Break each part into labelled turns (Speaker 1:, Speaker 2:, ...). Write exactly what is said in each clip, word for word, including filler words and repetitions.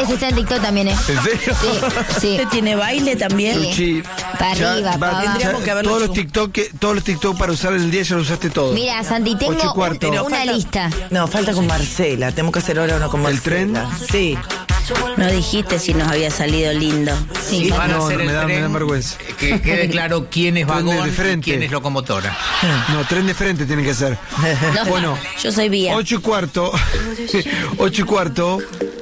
Speaker 1: Eso está en TikTok también, ¿eh?
Speaker 2: ¿En serio?
Speaker 1: Sí, sí.
Speaker 3: ¿Usted tiene baile también?
Speaker 1: Sí.
Speaker 2: Luchi,
Speaker 1: Para
Speaker 2: ya
Speaker 1: arriba,
Speaker 2: va-
Speaker 1: para abajo.
Speaker 2: ya
Speaker 3: Tendríamos que haberlo
Speaker 2: todos los
Speaker 3: hecho.
Speaker 2: TikTok, que- todos los TikTok para usar en el día ya lo usaste todo.
Speaker 1: Mira, Santi,
Speaker 2: Ocho y
Speaker 1: tengo
Speaker 2: cuarto.
Speaker 1: un-
Speaker 2: Pero
Speaker 1: una
Speaker 3: falta-
Speaker 1: lista.
Speaker 3: No, falta con Marcela. Tenemos que hacer ahora uno con
Speaker 2: ¿El
Speaker 3: Marcela.
Speaker 2: tren?
Speaker 3: Sí.
Speaker 4: No dijiste si nos había salido lindo.
Speaker 1: Sí,
Speaker 5: Van a
Speaker 2: No,
Speaker 5: hacer
Speaker 2: no,
Speaker 5: el
Speaker 2: me da- me
Speaker 5: tren,
Speaker 2: da vergüenza.
Speaker 5: Que quede claro quién es
Speaker 2: Tren de
Speaker 5: vagón y
Speaker 2: frente.
Speaker 5: quién es locomotora.
Speaker 2: No, tren de frente tiene que ser.
Speaker 4: No,
Speaker 2: Bueno,
Speaker 4: yo soy vía.
Speaker 2: Ocho y cuarto. Ocho y cuarto.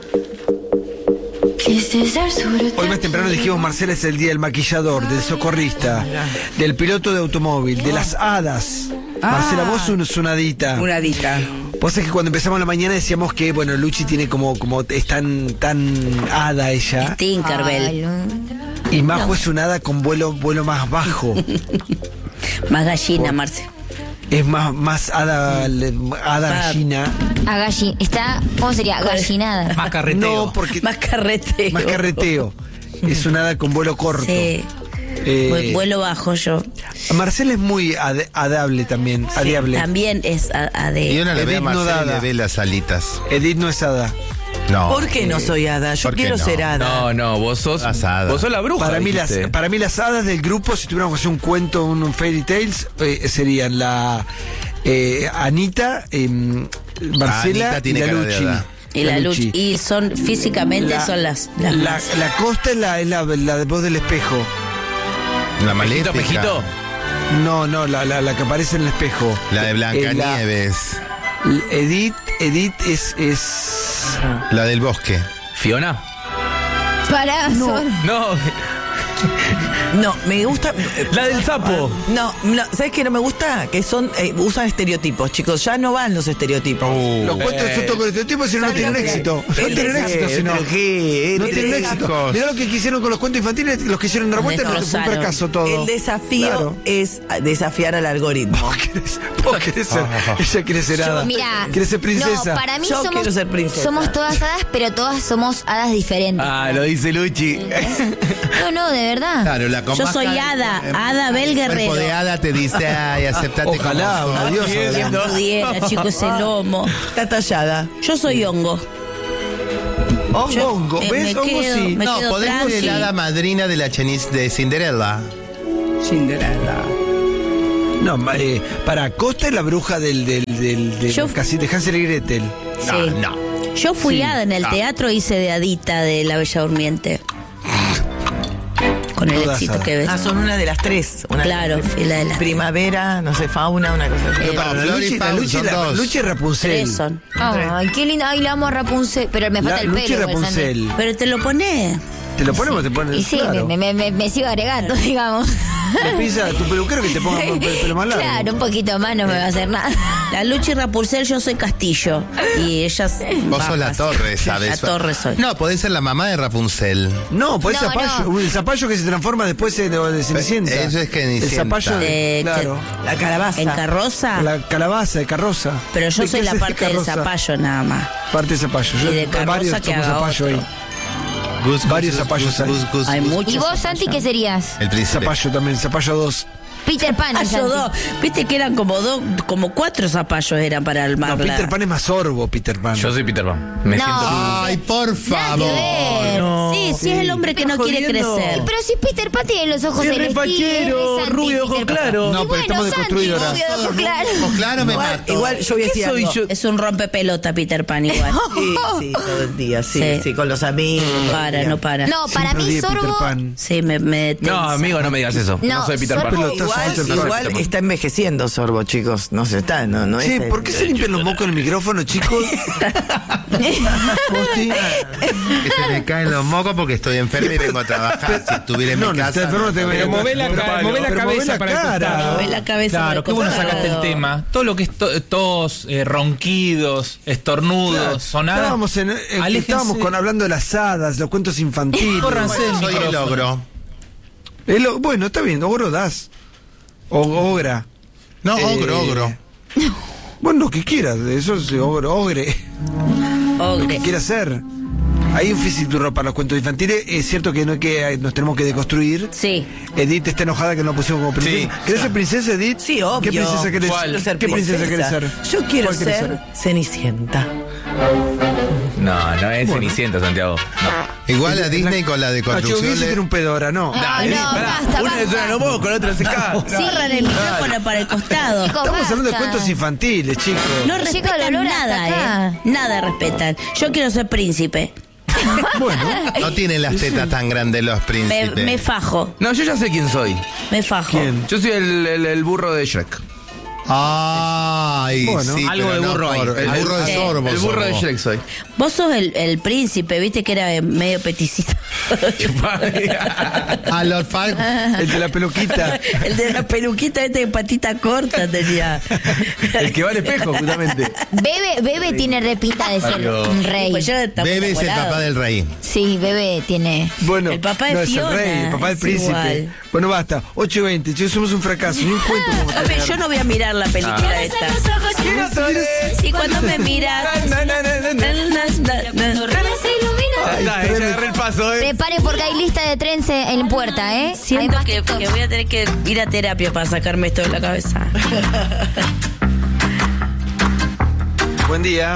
Speaker 2: Hoy más temprano dijimos, Marcela, es el día del maquillador, del socorrista, del piloto de automóvil, de las hadas. Marcela, vos sos una hadita.
Speaker 3: Una dita.
Speaker 2: Vos es que cuando empezamos la mañana decíamos que, bueno, Luchi tiene como, como es tan, tan hada ella.
Speaker 4: Tinkerbell.
Speaker 1: Ay, no.
Speaker 2: Y Majo es una hada con vuelo, vuelo más bajo.
Speaker 4: Más gallina, Marce.
Speaker 2: Es más, más hada, le- hada
Speaker 4: Ah.
Speaker 2: gallina.
Speaker 1: A galli- está, ¿cómo sería? Gallinada.
Speaker 5: Más carreteo.
Speaker 2: No, porque
Speaker 4: Más carreteo.
Speaker 2: más carreteo. Es una hada con vuelo corto.
Speaker 4: Sí.
Speaker 2: Eh,
Speaker 4: Vu- Vuelo bajo yo.
Speaker 2: Marcela es muy ad- adable también, adiable.
Speaker 4: También es a, a de.
Speaker 6: Y uno le ve a
Speaker 2: Edith
Speaker 6: Marcela y
Speaker 2: Nodada.
Speaker 6: le ve las alitas.
Speaker 2: Edith no es hada.
Speaker 6: No.
Speaker 3: ¿Por qué no soy hada? Yo
Speaker 6: ¿por qué
Speaker 3: quiero
Speaker 6: no?
Speaker 3: ser hada.
Speaker 7: No, no, vos sos.
Speaker 6: Las hadas.
Speaker 7: Vos sos la bruja.
Speaker 2: Para mí, las,
Speaker 7: dijiste.
Speaker 2: para mí las hadas del grupo, si tuviéramos que hacer un cuento, un, un fairy tales, eh, serían la eh, Anita, eh, Marcela
Speaker 6: Anita tiene
Speaker 2: y la
Speaker 6: cara de
Speaker 2: Luchi.
Speaker 6: hada.
Speaker 4: Y la luz. Y son físicamente
Speaker 2: La-
Speaker 4: son las, las
Speaker 2: La,
Speaker 4: más.
Speaker 2: la costa es la, es la, la de voz del espejo.
Speaker 6: La
Speaker 7: Pejito,
Speaker 6: maléfica.
Speaker 7: pejito.
Speaker 2: No, no, la, la, la que aparece en el espejo.
Speaker 6: La de
Speaker 2: Eh, la-
Speaker 6: Blancanieves.
Speaker 2: Edith, Edith es, es.
Speaker 6: La del bosque.
Speaker 7: Fiona.
Speaker 1: Pará, son-
Speaker 7: No,
Speaker 3: No, me gusta.
Speaker 7: la del sapo.
Speaker 3: No, no, ¿sabes qué no me gusta? Que son eh, usan estereotipos, chicos. Ya no van los estereotipos.
Speaker 2: Los cuentos de con estereotipos si no, no tienen éxito. No
Speaker 3: El
Speaker 2: tienen
Speaker 3: de-
Speaker 2: éxito si no.
Speaker 6: ¿Pero qué?
Speaker 2: No
Speaker 6: El
Speaker 2: tienen
Speaker 6: de-
Speaker 2: éxito.
Speaker 6: hijos.
Speaker 2: Mirá lo que quisieron con los cuentos infantiles, los que hicieron en la vuelta, pero fue un
Speaker 4: Destrozaron.
Speaker 2: fracaso todo.
Speaker 3: El desafío
Speaker 2: Claro.
Speaker 3: es desafiar al algoritmo.
Speaker 2: Vos querés, vos querés ser, ella quiere ser hada.
Speaker 1: Mira,
Speaker 2: Quiere ser princesa.
Speaker 1: No, para mí
Speaker 3: Yo
Speaker 1: somos,
Speaker 3: quiero ser princesa.
Speaker 1: somos todas hadas, pero todas somos hadas diferentes.
Speaker 7: Ah, lo dice Luchi.
Speaker 1: No, no, de verdad.
Speaker 6: Claro, la
Speaker 4: Yo soy hada, hada Bel
Speaker 6: El cuerpo
Speaker 4: Guerrero.
Speaker 6: de hada te dice, ay, aceptate
Speaker 2: Ojalá,
Speaker 6: como sos.
Speaker 2: una diosa.
Speaker 4: Si pudiera, chicos, ese lomo.
Speaker 3: Está tallada.
Speaker 4: Yo soy hongo. Yo
Speaker 2: Hongo,
Speaker 4: me-
Speaker 2: ¿ves?
Speaker 4: me
Speaker 2: Hongo
Speaker 4: quedo-
Speaker 2: sí.
Speaker 4: me
Speaker 6: No,
Speaker 4: quedo
Speaker 6: podés ser
Speaker 4: tranqui.
Speaker 6: el hada madrina de la chenis de Cinderella.
Speaker 3: Cinderella.
Speaker 2: No, ma- eh, para Costa es la bruja del, del, del, del-
Speaker 4: Yo-
Speaker 2: casi de Hansel y Gretel.
Speaker 4: Sí.
Speaker 6: No, no.
Speaker 4: Yo fui
Speaker 2: Sí.
Speaker 4: hada en el teatro, hice de hadita de La Bella Durmiente. Con el
Speaker 2: Todas
Speaker 4: éxito
Speaker 2: hadas.
Speaker 4: que ves.
Speaker 3: Ah, son una de las tres. Una
Speaker 4: Claro, fui la de las
Speaker 3: Primavera, no sé, fauna, una cosa así.
Speaker 4: Eh,
Speaker 2: Para, la
Speaker 6: Flor y
Speaker 2: Luchi, la
Speaker 6: Faun
Speaker 2: Luchi,
Speaker 6: son
Speaker 2: la,
Speaker 6: dos.
Speaker 2: Luchi es Rapunzel.
Speaker 4: tres son.
Speaker 1: Ay, qué linda. Ay, la amo a Rapunzel. Pero me falta
Speaker 2: La,
Speaker 1: el
Speaker 2: Luchi
Speaker 1: pelo.
Speaker 2: es
Speaker 1: igual, Santi.
Speaker 2: Rapunzel.
Speaker 4: Pero te lo pones.
Speaker 2: ¿Te lo ponemos o te pones?
Speaker 1: Y sí,
Speaker 2: claro.
Speaker 1: me, me, me, me sigo agregando, digamos.
Speaker 2: Le pedís a tu peluquero que te ponga el pelo más largo.
Speaker 1: Claro, un poquito más no me va a hacer nada.
Speaker 4: La Luchi Rapunzel, yo soy Castillo. Y ellas.
Speaker 6: Vos sos la
Speaker 4: bajas.
Speaker 6: torre, ¿sabes?
Speaker 4: La torre soy.
Speaker 6: No, podés ser la mamá de Rapunzel.
Speaker 2: No, por el
Speaker 1: No,
Speaker 2: zapallo.
Speaker 1: no.
Speaker 2: El zapallo que se transforma después en de Cenicienta.
Speaker 6: Eso es Cenicienta.
Speaker 2: El zapallo de,
Speaker 4: Eh,
Speaker 2: claro.
Speaker 3: La calabaza.
Speaker 4: En carroza.
Speaker 2: La calabaza de carroza.
Speaker 4: Pero yo
Speaker 2: ¿De
Speaker 4: soy
Speaker 2: qué
Speaker 4: la
Speaker 2: haces de
Speaker 4: parte del
Speaker 2: carroza?
Speaker 4: zapallo nada más.
Speaker 2: Parte de zapallo. Yo
Speaker 4: Y de carroza
Speaker 2: varios
Speaker 4: que
Speaker 2: somos
Speaker 4: haga
Speaker 2: zapallo
Speaker 4: otro.
Speaker 2: ahí.
Speaker 6: Gus,
Speaker 2: Varios
Speaker 6: gus,
Speaker 2: zapallos
Speaker 6: gus,
Speaker 2: hay.
Speaker 6: gus, gus,
Speaker 4: Hay
Speaker 6: gus.
Speaker 4: muchos.
Speaker 1: ¿Y vos,
Speaker 4: zapallos.
Speaker 1: Santi, qué serías?
Speaker 6: El príncipe.
Speaker 2: Zapallo también, zapallo dos.
Speaker 1: Peter Pan.
Speaker 4: Ah, yo
Speaker 1: Santi.
Speaker 4: dos. Viste que eran como dos, como cuatro zapallos eran para
Speaker 2: No,
Speaker 4: armarla.
Speaker 2: Peter Pan es más sorbo, Peter Pan.
Speaker 7: Yo soy Peter Pan. Me
Speaker 1: No.
Speaker 7: siento.
Speaker 6: Ay, por
Speaker 1: Nada que
Speaker 6: favor.
Speaker 1: ver.
Speaker 4: Sí, sí, es el hombre que no quiere
Speaker 3: jodiendo.
Speaker 4: crecer.
Speaker 1: Pero si Peter Pan tiene los ojos
Speaker 7: Es re
Speaker 1: celestiales.
Speaker 7: fachero,
Speaker 1: Santi,
Speaker 7: rubio de ojos
Speaker 1: Peter Pan.
Speaker 7: claros.
Speaker 1: Y
Speaker 2: No, pero
Speaker 1: bueno,
Speaker 2: estamos
Speaker 1: Santi,
Speaker 2: deconstruidos ahora.
Speaker 1: rubio de ojos claros.
Speaker 6: Pues claro, me
Speaker 3: Igual,
Speaker 6: mato.
Speaker 3: igual yo voy a decir
Speaker 7: soy
Speaker 3: algo.
Speaker 7: yo?
Speaker 4: Es un rompepelota Peter Pan igual.
Speaker 3: Sí, sí, todo el día, sí, sí,
Speaker 4: Sí.
Speaker 3: con los amigos. todo el
Speaker 4: Para,
Speaker 3: día.
Speaker 4: no para.
Speaker 1: No, para
Speaker 2: Siempre
Speaker 1: mí
Speaker 2: odié Peter
Speaker 1: sorbo.
Speaker 2: Pan.
Speaker 4: Sí, me, me
Speaker 7: No,
Speaker 4: tensa.
Speaker 7: amigo, no me digas eso. No,
Speaker 1: No,
Speaker 7: soy Peter
Speaker 1: solo-
Speaker 7: Pan.
Speaker 2: Pero estás
Speaker 3: Igual,
Speaker 2: Peter Pan.
Speaker 3: igual
Speaker 7: Peter Pan.
Speaker 3: está envejeciendo Sorbo, chicos. No se está, no, no
Speaker 2: Sí,
Speaker 3: es.
Speaker 2: ¿por qué se limpian los mocos en el micrófono, chicos? Posti.
Speaker 6: Que se me caen los mocos porque estoy enfermo y vengo a trabajar. Si estuviera en
Speaker 2: No,
Speaker 6: mi
Speaker 2: no,
Speaker 6: casa.
Speaker 2: estás enfermo, te voy a-
Speaker 5: Pero mové la,
Speaker 2: Pero
Speaker 5: ca-
Speaker 2: palo.
Speaker 5: mové la
Speaker 2: Pero mové
Speaker 5: cabeza
Speaker 2: la
Speaker 5: para el
Speaker 2: cara.
Speaker 5: costado.
Speaker 4: Mové la cabeza
Speaker 5: Claro,
Speaker 4: para
Speaker 5: qué
Speaker 4: el
Speaker 5: bueno
Speaker 4: costado.
Speaker 5: sacaste el tema. Todo lo que es to- tos, eh, ronquidos, estornudos, sonadas.
Speaker 2: Estábamos, en, en-
Speaker 5: aléjense.
Speaker 2: estábamos con, hablando de las hadas, los cuentos infantiles.
Speaker 5: Córranse del
Speaker 6: Soy el
Speaker 5: micrófono.
Speaker 6: ogro.
Speaker 2: El o- bueno, está bien, ogro das. O ogra.
Speaker 6: No,
Speaker 2: Eh,
Speaker 6: ogro, ogro.
Speaker 2: Bueno, lo que quieras, eso es ogro, ogre. Lo que
Speaker 4: Ogre.
Speaker 2: quieras ser. Hay un físico para los cuentos infantiles. Es cierto que no hay que nos tenemos que deconstruir.
Speaker 4: Sí.
Speaker 2: Edith está enojada que no pusimos como princesa.
Speaker 6: Sí.
Speaker 2: ¿Querés ser princesa, Edith?
Speaker 3: Sí, obvio.
Speaker 2: ¿Qué princesa querés
Speaker 5: ¿Cuál?
Speaker 3: Quiero ser
Speaker 2: ¿Qué princesa querés ser?
Speaker 3: Yo quiero
Speaker 2: ¿Cuál querés
Speaker 3: ser Cenicienta.
Speaker 7: No, no es Cenicienta, Santiago.
Speaker 6: Igual a Disney con la de
Speaker 2: No, chico,
Speaker 6: construcción.
Speaker 2: hubiese
Speaker 6: le-
Speaker 2: tiene un pedo ahora, no.
Speaker 1: No,
Speaker 7: Dale,
Speaker 1: no,
Speaker 7: pará.
Speaker 1: basta,
Speaker 7: Una es
Speaker 1: basta.
Speaker 7: una no con la otra se cae.
Speaker 4: Corran el micrófono para el costado.
Speaker 1: Chicos,
Speaker 2: Estamos hablando de
Speaker 1: basta.
Speaker 2: cuentos infantiles, chicos.
Speaker 4: No
Speaker 1: Llega el
Speaker 4: respetan
Speaker 1: olor hasta
Speaker 4: nada,
Speaker 1: acá.
Speaker 4: ¿eh? Nada respetan. Yo quiero ser príncipe.
Speaker 2: Bueno,
Speaker 6: No tienen las tetas tan grandes los
Speaker 4: Me,
Speaker 6: príncipes.
Speaker 4: me fajo.
Speaker 7: No, yo ya sé quién soy.
Speaker 4: Me fajo.
Speaker 2: ¿quién?
Speaker 7: Yo soy el, el- el burro de Shrek.
Speaker 6: Ay,
Speaker 2: Bueno,
Speaker 6: sí,
Speaker 5: algo
Speaker 6: pero
Speaker 5: de
Speaker 6: no
Speaker 5: burro
Speaker 6: por-
Speaker 5: ahí.
Speaker 6: El burro de
Speaker 4: Sí.
Speaker 6: sorbo.
Speaker 7: El burro de
Speaker 6: sos vos.
Speaker 7: Shrek soy.
Speaker 4: Vos sos el, el príncipe, viste que era medio peticito.
Speaker 6: A los Falcons.
Speaker 2: El de la peluquita.
Speaker 4: El de la peluquita este de patita corta tenía.
Speaker 7: El que va al espejo, justamente.
Speaker 1: Bebe, Bebe tiene repinta de ser
Speaker 7: Mario.
Speaker 1: un rey.
Speaker 4: Pues yo estaba
Speaker 6: Bebe es el
Speaker 4: enamorado.
Speaker 6: papá del rey.
Speaker 1: Sí, Bebe tiene.
Speaker 2: Bueno,
Speaker 4: El papá de
Speaker 2: no, es el
Speaker 4: Fiona,
Speaker 2: rey, el papá del
Speaker 4: es
Speaker 2: príncipe.
Speaker 4: igual.
Speaker 2: Bueno, basta. ocho y veinte, chicos, somos un fracaso. Ni un cuento como
Speaker 4: A ver, yo no voy a mirar la película esta. Y cuando me miras.
Speaker 7: Na, na, na, na, na.
Speaker 2: Ay,
Speaker 7: Está, ella
Speaker 2: tremendo.
Speaker 7: agarré el paso, eh.
Speaker 1: Preparen porque hay lista de trens en puerta, ¿eh? Hay
Speaker 4: Siento
Speaker 1: más
Speaker 4: que,
Speaker 1: TikToks.
Speaker 4: que voy a tener que ir a terapia para sacarme esto de la cabeza.
Speaker 2: Buen día.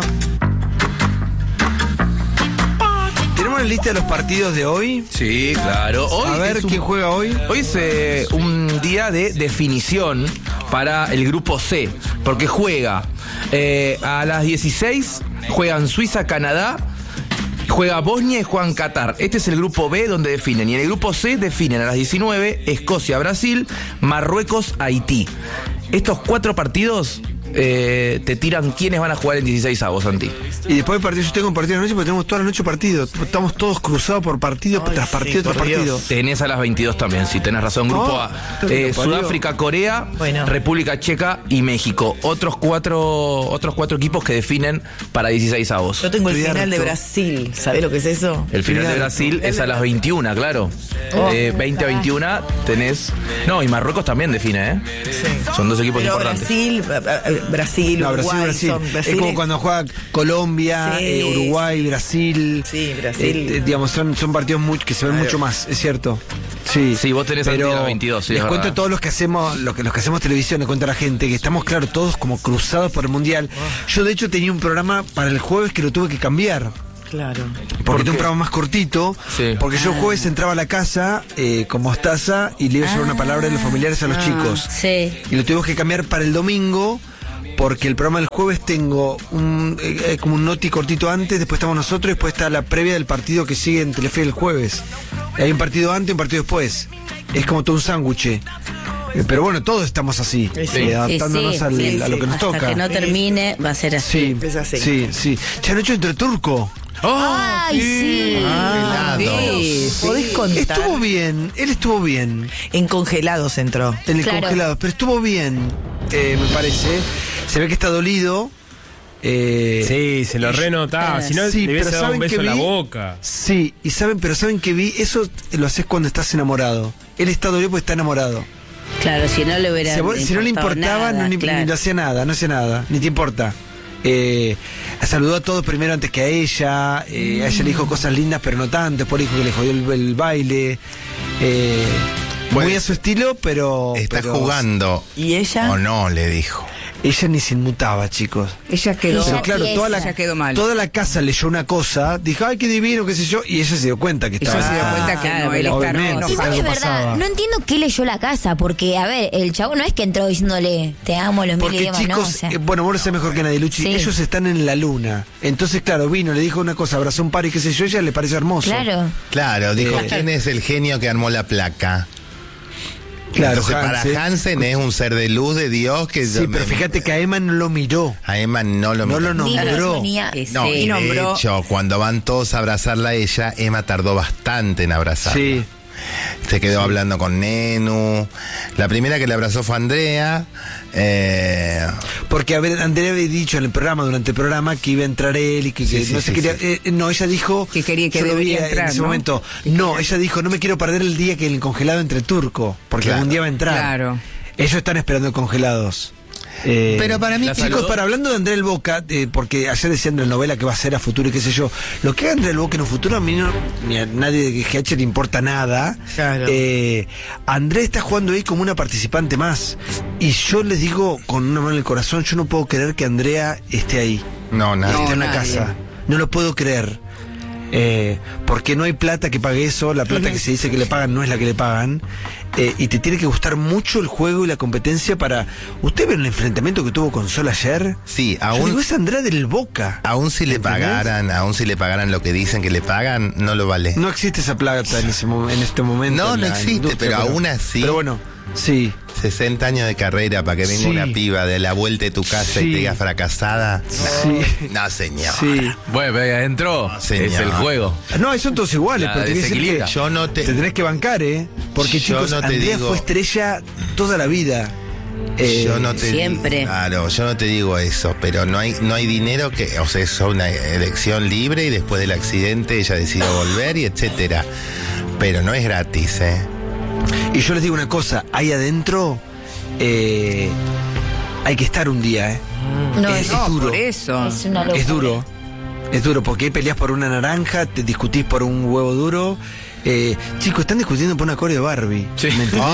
Speaker 2: ¿Tenemos la lista de los partidos de hoy?
Speaker 7: Sí, claro. Hoy
Speaker 2: A ver
Speaker 7: es un-
Speaker 2: quién juega hoy.
Speaker 7: Hoy es eh, un día de definición para el grupo C, porque juega eh, a las dieciséis, juegan Suiza, Canadá, juega Bosnia y juegan Qatar. Este es el grupo B donde definen. Y en el grupo C definen a las diecinueve Escocia, Brasil, Marruecos, Haití. Estos cuatro partidos eh, te tiran quiénes van a jugar en dieciséis avos, Santi.
Speaker 2: Y después del partido, yo tengo un partido de la noche porque tenemos toda la noche partidos. Estamos todos cruzados por partido
Speaker 3: Ay,
Speaker 2: tras
Speaker 3: sí,
Speaker 2: partido tras
Speaker 3: por Dios.
Speaker 2: partido.
Speaker 7: Tenés a las veintidós también, si tenés razón. Grupo
Speaker 2: Oh,
Speaker 7: A.
Speaker 2: te
Speaker 7: Eh,
Speaker 2: lo parió.
Speaker 7: Sudáfrica, Corea,
Speaker 3: Bueno.
Speaker 7: República Checa y México. Otros cuatro, otros cuatro equipos que definen para dieciséis avos.
Speaker 3: Yo tengo el
Speaker 2: Estoy
Speaker 3: final de
Speaker 2: harto.
Speaker 3: Brasil. ¿Sabés lo que es eso?
Speaker 7: El final de
Speaker 2: Claro.
Speaker 7: Brasil es a las veintiuna, claro. Eh, veinte a veintiuna tenés... No, y Marruecos también define, ¿eh? Son dos equipos
Speaker 3: Pero
Speaker 7: importantes.
Speaker 3: Brasil, eh, eh, Brasil,
Speaker 2: No,
Speaker 3: Uruguay,
Speaker 2: Brasil, Brasil.
Speaker 3: son- Brasil
Speaker 2: es como
Speaker 3: es-
Speaker 2: cuando juega Colombia,
Speaker 3: Sí,
Speaker 2: eh, Uruguay, Brasil.
Speaker 3: Sí, Brasil.
Speaker 2: Eh, eh, digamos, son, son partidos muy, que se ven
Speaker 3: Claro.
Speaker 2: mucho más, es cierto. Sí,
Speaker 7: Sí, vos tenés
Speaker 2: pero
Speaker 7: antes de las veintidós, sí,
Speaker 2: les
Speaker 7: es
Speaker 2: cuento
Speaker 7: verdad.
Speaker 2: a todos los que hacemos, los que, los que hacemos televisión, les cuento a la gente que estamos, claro, todos como cruzados por el mundial. Yo de hecho tenía un programa para el jueves que lo tuve que cambiar.
Speaker 3: Claro.
Speaker 2: Porque tengo un programa más cortito.
Speaker 7: Sí.
Speaker 2: Porque yo el jueves entraba a la casa eh, con Mostaza y le iba a llevar una palabra de los familiares a los chicos.
Speaker 4: Sí.
Speaker 2: Y lo tuvimos que cambiar para el domingo. Porque el programa del jueves tengo un, eh, como un noti cortito antes, después estamos nosotros, y después está la previa del partido que sigue en Telefe el jueves. Hay un partido antes y un partido después. Es como todo un sándwich. Eh, Pero bueno, todos estamos así,
Speaker 3: Sí.
Speaker 2: eh,
Speaker 3: Sí,
Speaker 2: adaptándonos
Speaker 4: sí,
Speaker 2: al-
Speaker 3: sí,
Speaker 2: a lo
Speaker 3: sí.
Speaker 2: que nos
Speaker 4: Hasta
Speaker 2: toca.
Speaker 4: que no termine va a ser así.
Speaker 2: Sí,
Speaker 3: Es así.
Speaker 2: sí, sí. Chanocho entre turco.
Speaker 1: Ay, sí.
Speaker 3: Ah,
Speaker 6: Helado.
Speaker 3: sí. ¿Podés contar?
Speaker 2: Estuvo bien, él estuvo bien
Speaker 3: En congelados entró.
Speaker 2: en el
Speaker 1: Claro.
Speaker 2: congelado, pero estuvo bien, eh, me parece. Se ve que está dolido. eh,
Speaker 8: Sí, se lo renotaba. Si no,
Speaker 2: Sí,
Speaker 8: le hubiese
Speaker 2: pero
Speaker 8: dado un
Speaker 2: ¿saben
Speaker 8: beso
Speaker 2: qué
Speaker 8: en la
Speaker 2: vi?
Speaker 8: boca.
Speaker 2: Sí, y saben, pero saben que vi, eso lo haces cuando estás enamorado. Él está dolido porque está enamorado.
Speaker 4: Claro, si no le hubiera
Speaker 2: Si, a vos- si no le
Speaker 4: importado
Speaker 2: importaba,
Speaker 4: nada,
Speaker 2: no ni,
Speaker 4: claro.
Speaker 2: ni lo hacía nada, no hacía nada, ni te importa. Eh, saludó a todos primero antes que a ella, eh, a ella le dijo cosas lindas, pero no tanto, después le dijo que le jodió el, el baile. Eh,
Speaker 6: Pues,
Speaker 2: muy a su estilo, pero...
Speaker 6: Está
Speaker 2: pero
Speaker 6: jugando.
Speaker 3: ¿Y ella?
Speaker 6: ¿O no? Le dijo.
Speaker 2: Ella ni se inmutaba, chicos.
Speaker 9: Ella quedó,
Speaker 1: Ella
Speaker 2: Pero claro, toda la,
Speaker 9: ella quedó mal.
Speaker 2: toda la casa leyó una cosa, dijo, ay, qué divino, qué sé yo, y ella se dio cuenta que
Speaker 9: Ella
Speaker 2: estaba...
Speaker 9: se dio cuenta que
Speaker 4: claro,
Speaker 9: no, él está
Speaker 2: obviamente.
Speaker 9: enojado.
Speaker 1: Igual
Speaker 2: algo
Speaker 1: es verdad,
Speaker 2: pasaba.
Speaker 1: no entiendo qué leyó la casa, porque, a ver, el chavo no es que entró diciéndole, te amo los mil
Speaker 2: Porque
Speaker 1: idiomas,
Speaker 2: chicos,
Speaker 1: no, o sea.
Speaker 2: eh, bueno, vos lo sabés mejor que nadie, Luchi,
Speaker 1: Sí.
Speaker 2: ellos están en la luna. Entonces, claro, vino, le dijo una cosa, abrazó un par y qué sé yo, ella le pareció hermoso.
Speaker 1: Claro.
Speaker 6: Claro, dijo,
Speaker 2: Eh.
Speaker 6: ¿quién es el genio que armó la placa?
Speaker 2: Claro,
Speaker 6: Entonces,
Speaker 2: Hansen.
Speaker 6: para Hansen es un ser de luz de Dios que...
Speaker 2: Sí, pero fíjate que a Emma no lo miró,
Speaker 6: A Emma no lo
Speaker 2: no lo
Speaker 6: miró.
Speaker 2: nombró.
Speaker 1: Ni la-
Speaker 4: Sí,
Speaker 6: No,
Speaker 4: sí.
Speaker 6: y de
Speaker 9: nombró-
Speaker 6: hecho, cuando van todos a abrazarla a ella, Emma tardó bastante en abrazarla.
Speaker 2: Sí.
Speaker 6: Se quedó hablando con Nenu. La primera que le abrazó fue Andrea. Eh,
Speaker 2: Porque, a ver, Andrea había dicho en el programa, durante el programa, que iba a entrar él y que, que
Speaker 6: Sí, sí,
Speaker 2: no se
Speaker 6: sí,
Speaker 2: quería...
Speaker 6: sí.
Speaker 2: eh, no, ella dijo...
Speaker 9: Que quería que
Speaker 2: yo lo
Speaker 9: debería
Speaker 2: vi
Speaker 9: entrar,
Speaker 2: en ese
Speaker 9: ¿no?
Speaker 2: momento. No, ella dijo, no me quiero perder el día que el congelado entre turco, porque
Speaker 6: Claro.
Speaker 2: algún día va a entrar.
Speaker 9: Claro.
Speaker 2: Ellos están esperando congelados. Eh,
Speaker 6: Pero para mí,
Speaker 7: La
Speaker 2: chicos,
Speaker 7: saludó.
Speaker 2: para hablando de André el Boca, eh, porque ayer decían en la novela que va a ser a futuro y qué sé yo, lo que haga André el Boca en un futuro a mí no, ni a nadie de G H le importa nada.
Speaker 3: Claro.
Speaker 2: Eh, André está jugando ahí como una participante más. Y yo les digo con una mano en el corazón, yo no puedo creer que Andrea esté ahí.
Speaker 6: no, nada.
Speaker 2: esté en la
Speaker 9: nadie.
Speaker 2: casa. no lo puedo creer. Eh, porque no hay plata que pague eso, la plata que se dice que le pagan no es la que le pagan, eh, y te tiene que gustar mucho el juego y la competencia para... ¿Usted ve el enfrentamiento que tuvo con Sol ayer?
Speaker 6: Sí,
Speaker 2: Yo
Speaker 6: aún,
Speaker 2: digo, es Andrade del Boca.
Speaker 6: aún si le
Speaker 2: ¿Entendés?
Speaker 6: pagaran, aún si le pagaran lo que dicen que le pagan, no lo vale.
Speaker 2: No existe esa plata en, ese mo- en este momento.
Speaker 6: No,
Speaker 2: en
Speaker 6: no
Speaker 2: la
Speaker 6: existe,
Speaker 2: industria,
Speaker 6: pero aún así-
Speaker 2: Pero bueno, sí.
Speaker 6: sesenta años de carrera para que venga
Speaker 2: Sí.
Speaker 6: una piba de la vuelta de tu casa
Speaker 2: Sí.
Speaker 6: y te diga fracasada.
Speaker 2: Sí.
Speaker 6: No, señor.
Speaker 2: Sí.
Speaker 7: Bueno, pero ahí adentro
Speaker 6: Señor.
Speaker 7: es el juego.
Speaker 2: No, son todos iguales,
Speaker 7: La
Speaker 2: pero te quiero decir
Speaker 7: desequilibra.
Speaker 2: que
Speaker 6: Yo no te-
Speaker 2: te tenés que bancar, ¿eh? Porque
Speaker 6: Yo
Speaker 2: chicos,
Speaker 6: no te
Speaker 2: Andrea
Speaker 6: digo-
Speaker 2: fue estrella toda la vida. Eh,
Speaker 6: Yo no te
Speaker 4: siempre.
Speaker 6: Claro, yo no te digo eso, pero no hay no hay dinero que, o sea, es una elección libre y después del accidente ella decidió volver y etcétera. Pero no es gratis, ¿eh?
Speaker 2: Y yo les digo una cosa, ahí adentro eh, hay que estar un día, ¿eh?
Speaker 1: No,
Speaker 2: es,
Speaker 1: es,
Speaker 2: es duro.
Speaker 9: Por eso.
Speaker 1: es una locura.
Speaker 2: Es duro. Es duro, porque ahí peleas por una naranja, te discutís por un huevo duro. Eh, chicos, están discutiendo por una coreo de Barbie.
Speaker 7: Sí.
Speaker 2: ¿Me entendés?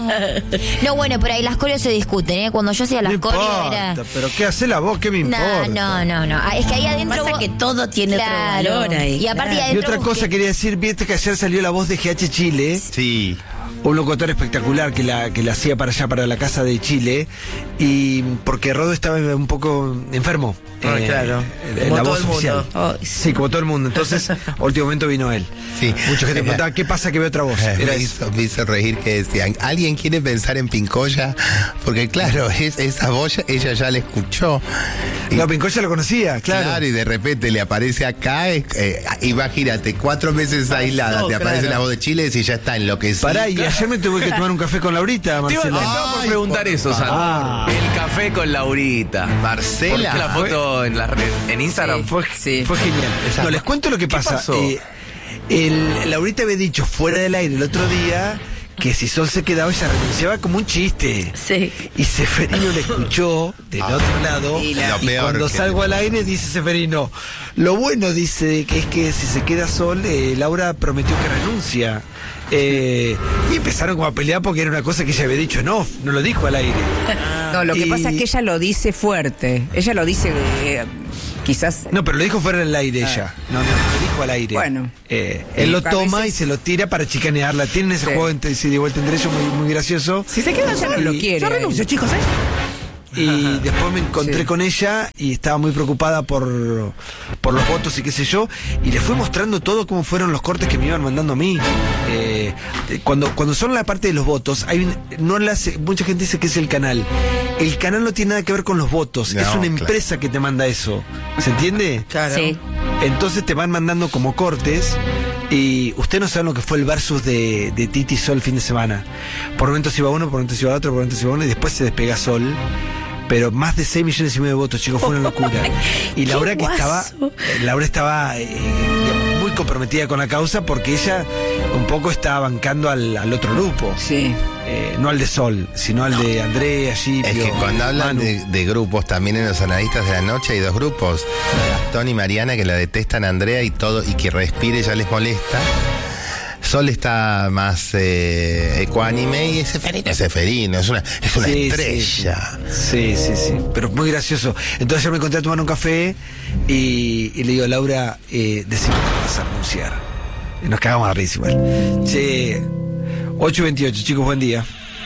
Speaker 1: No, bueno, pero ahí las coreos se discuten, ¿eh? Cuando yo hacía las
Speaker 2: No
Speaker 1: coreos
Speaker 2: importa,
Speaker 1: era...
Speaker 2: pero ¿qué hace la voz? ¿Qué me importa?
Speaker 1: No, no, no, no. Ah, es que ahí adentro...
Speaker 4: Pasa
Speaker 1: vos-
Speaker 4: que todo tiene
Speaker 1: Claro.
Speaker 4: otro valor ahí.
Speaker 1: Y aparte
Speaker 4: claro.
Speaker 1: ahí
Speaker 2: Y
Speaker 1: adentro
Speaker 2: otra
Speaker 1: vos
Speaker 2: cosa
Speaker 1: que-
Speaker 2: quería decir, viste que ayer salió la voz de G H Chile,
Speaker 6: Sí.
Speaker 2: un locutor espectacular que la, que la hacía para allá, para la casa de Chile, y porque Rodo estaba un poco enfermo.
Speaker 3: Ah, claro.
Speaker 2: eh,
Speaker 3: Como
Speaker 2: la
Speaker 3: todo
Speaker 2: voz
Speaker 3: el mundo.
Speaker 2: oficial.
Speaker 4: Oh,
Speaker 2: Sí, como todo el mundo. Entonces, a último momento vino él.
Speaker 6: Sí.
Speaker 2: Mucha gente preguntaba, ¿qué pasa que ve otra voz? Era
Speaker 6: Me
Speaker 2: eso.
Speaker 6: hizo, me hizo reír que decían, ¿alguien quiere pensar en Pincoya? Porque claro, es, esa voz ella ya la escuchó. Y,
Speaker 2: No, Pincoya lo conocía, claro.
Speaker 6: claro, y de repente le aparece acá, eh, eh, imagínate, cuatro meses aislada,
Speaker 3: no,
Speaker 6: te aparece
Speaker 3: claro.
Speaker 6: la voz de Chile y ya está enloquecida.
Speaker 2: Pará, y ayer me tuve que tomar un café con Laurita,
Speaker 7: Te iba, te
Speaker 2: Marcela.
Speaker 7: estaba por
Speaker 6: Ay,
Speaker 7: preguntar
Speaker 6: por
Speaker 7: eso, Sandro.
Speaker 2: favor.
Speaker 7: El café con Laurita.
Speaker 6: Marcela.
Speaker 7: ¿Por qué la foto en, la red- en Instagram?
Speaker 2: Fue,
Speaker 9: Sí.
Speaker 2: fue genial.
Speaker 6: Esa-
Speaker 2: No, les cuento lo que pasa.
Speaker 7: pasó?
Speaker 2: Eh, el, Laurita había dicho fuera del aire el otro día que si Sol se quedaba ella renunciaba como un chiste.
Speaker 4: Sí.
Speaker 2: Y Seferino le escuchó del otro lado.
Speaker 6: Y
Speaker 2: Y,
Speaker 6: la- lo peor
Speaker 2: cuando
Speaker 6: que-
Speaker 2: salgo al aire dice Seferino, lo bueno dice que es que si se queda Sol, eh, Laura prometió que renuncia. Eh, y empezaron como a pelear porque era una cosa que ella había dicho en off, no lo dijo al aire.
Speaker 9: No, lo que
Speaker 2: Y-
Speaker 9: pasa es que ella lo dice fuerte. Ella lo dice eh, quizás.
Speaker 2: No, pero lo dijo fuera del aire ella. No, no, lo dijo al aire.
Speaker 9: Bueno.
Speaker 2: Eh, él
Speaker 9: Y
Speaker 2: lo
Speaker 9: a
Speaker 2: toma
Speaker 9: veces-
Speaker 2: y se lo tira para chicanearla. Tienen ese
Speaker 9: Sí.
Speaker 2: juego entre sí de vuelta entre ellos muy, muy gracioso.
Speaker 9: Si se queda, ya no lo
Speaker 2: Y-
Speaker 9: quiere.
Speaker 3: Yo renuncio, chicos, ¿eh?
Speaker 2: Y después me encontré
Speaker 9: Sí.
Speaker 2: con ella y estaba muy preocupada por, por los votos y qué sé yo. Y le fui mostrando todo cómo fueron los cortes que me iban mandando a mí. Eh, cuando, cuando son la parte de los votos, hay un- no la hace- mucha gente dice que es el canal. El canal no tiene nada que ver con los votos.
Speaker 6: No,
Speaker 2: es una
Speaker 6: claro.
Speaker 2: empresa que te manda eso. ¿Se entiende?
Speaker 3: Claro.
Speaker 4: Sí.
Speaker 2: Entonces te van mandando como cortes y usted no sabe lo que fue el versus de, de Titi y Sol el fin de semana. Por momentos iba uno, por momentos iba otro, por momentos iba uno y después se despega Sol. Pero más de seis millones y medio de votos, chicos, fue una locura. Y
Speaker 4: qué
Speaker 2: Laura que
Speaker 4: guaso.
Speaker 2: estaba, eh, Laura estaba eh, muy comprometida con la causa porque ella un poco estaba bancando al, al otro grupo.
Speaker 9: Sí.
Speaker 2: Eh, no al de Sol, sino al de Andrea, Gipio,
Speaker 6: Es que cuando hablan
Speaker 2: Manu.
Speaker 6: de, de grupos, también en los analistas de la noche hay dos grupos. Gastón y Mariana que la detestan a Andrea y todo, y que respire ya les molesta. Sol está más eh, ecuánime y es Seferino. Es Seferino, es una, es una
Speaker 2: Sí,
Speaker 6: estrella.
Speaker 2: Sí, sí, sí, pero muy gracioso. Entonces yo me encontré a tomar un café y, y le digo, Laura, eh, decime que vas a anunciar. Y nos cagamos a risa igual. Che, ocho veintiocho, chicos, buen día.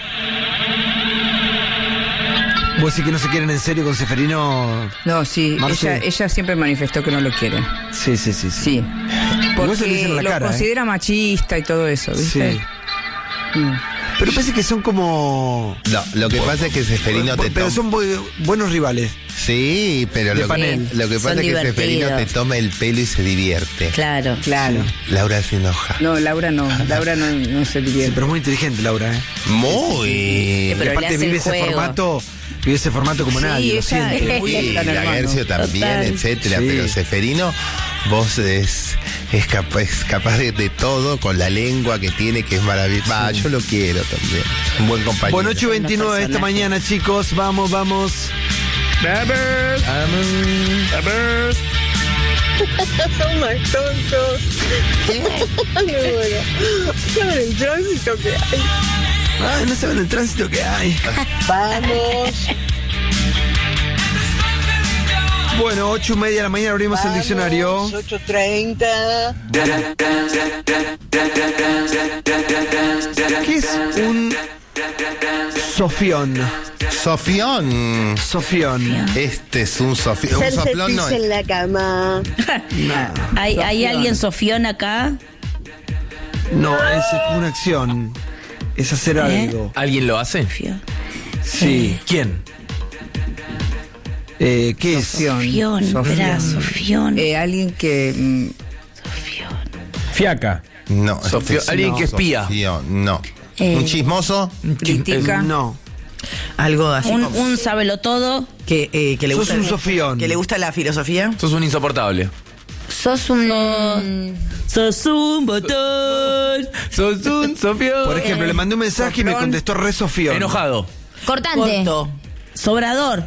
Speaker 2: ¿Vos sí que no se quieren en serio con Seferino?
Speaker 9: No, sí.
Speaker 2: Marce.
Speaker 9: Ella, ella siempre manifestó que no lo quiere.
Speaker 2: Sí, sí, sí. Sí.
Speaker 9: Sí.
Speaker 2: Igual se lo
Speaker 9: Porque
Speaker 2: dicen en la
Speaker 9: lo
Speaker 2: cara, ¿eh?
Speaker 9: considera machista y todo eso, ¿viste?
Speaker 2: Sí.
Speaker 9: Mm.
Speaker 2: Pero parece que son como...
Speaker 6: No, lo que pasa es que Seferino te
Speaker 2: Pero
Speaker 6: toma.
Speaker 2: son bu- buenos rivales.
Speaker 6: Sí, pero
Speaker 2: De
Speaker 6: lo,
Speaker 2: panel.
Speaker 6: lo que
Speaker 4: Son
Speaker 6: pasa es que Seferino te
Speaker 4: divertidos.
Speaker 6: toma el pelo y se divierte.
Speaker 4: Claro.
Speaker 9: Claro.
Speaker 6: Laura se enoja.
Speaker 9: No, Laura no. Laura no, no se
Speaker 2: Sí,
Speaker 9: divierte.
Speaker 2: pero es muy inteligente, Laura, ¿eh?
Speaker 6: Muy.
Speaker 2: Y
Speaker 4: Pero le
Speaker 2: aparte
Speaker 4: hace
Speaker 2: vive
Speaker 4: el
Speaker 2: ese
Speaker 4: juego.
Speaker 2: formato, vive ese formato como
Speaker 9: Sí,
Speaker 2: nadie, lo
Speaker 9: ella
Speaker 2: siente.
Speaker 9: es muy
Speaker 6: Y
Speaker 9: tan hermano.
Speaker 6: Lagercio también,
Speaker 4: Total.
Speaker 6: etcétera.
Speaker 2: Sí.
Speaker 6: Pero Seferino, vos es, es, capaz, es capaz de, de todo con la lengua que tiene, que es maravillosa. Va, yo lo quiero también. Un buen compañero.
Speaker 2: Bueno, ocho veintinueve esta
Speaker 4: personaje.
Speaker 2: mañana, chicos. Vamos, vamos.
Speaker 10: Son más tontos. Me muero. ¿Saben el tránsito que hay?
Speaker 2: Ah, no saben el tránsito que hay.
Speaker 10: Vamos.
Speaker 2: Bueno, ocho y media de la mañana abrimos el diccionario.
Speaker 10: ocho treinta.
Speaker 2: ¿Qué es un sofión?
Speaker 6: Sofión.
Speaker 2: Sofión.
Speaker 6: Este es un sofión. Un soplón no
Speaker 10: en
Speaker 6: es.
Speaker 10: la cama.
Speaker 4: ¿Hay, ¿Hay alguien Sofión acá?
Speaker 2: No, es una acción. Es hacer algo.
Speaker 7: ¿Alguien lo hace?
Speaker 4: Sofión.
Speaker 2: Sí.
Speaker 7: ¿Quién?
Speaker 2: Eh, ¿Qué es?
Speaker 4: Sofión, espera, Sofión.
Speaker 9: Eh, alguien que. mm,
Speaker 4: Sofión.
Speaker 8: Fiaca.
Speaker 6: No.
Speaker 7: Sofio-
Speaker 6: este
Speaker 7: alguien
Speaker 6: no.
Speaker 7: que espía.
Speaker 6: Sofión, no.
Speaker 4: Eh,
Speaker 6: ¿Un chismoso?
Speaker 9: Critica.
Speaker 2: No.
Speaker 3: Algo así.
Speaker 4: Un,
Speaker 3: como-
Speaker 4: un sabelotodo.
Speaker 3: que, eh, que le
Speaker 2: Sos
Speaker 3: gusta
Speaker 2: un sofión.
Speaker 3: Que le gusta la filosofía.
Speaker 7: Sos un insoportable.
Speaker 1: Sos un...
Speaker 4: Sos un botón.
Speaker 7: Sos un Sofión.
Speaker 2: Por ejemplo, le mandé un mensaje y me contestó re sofión.
Speaker 7: Enojado.
Speaker 1: Cortante.
Speaker 3: Corto.
Speaker 4: Sobrador.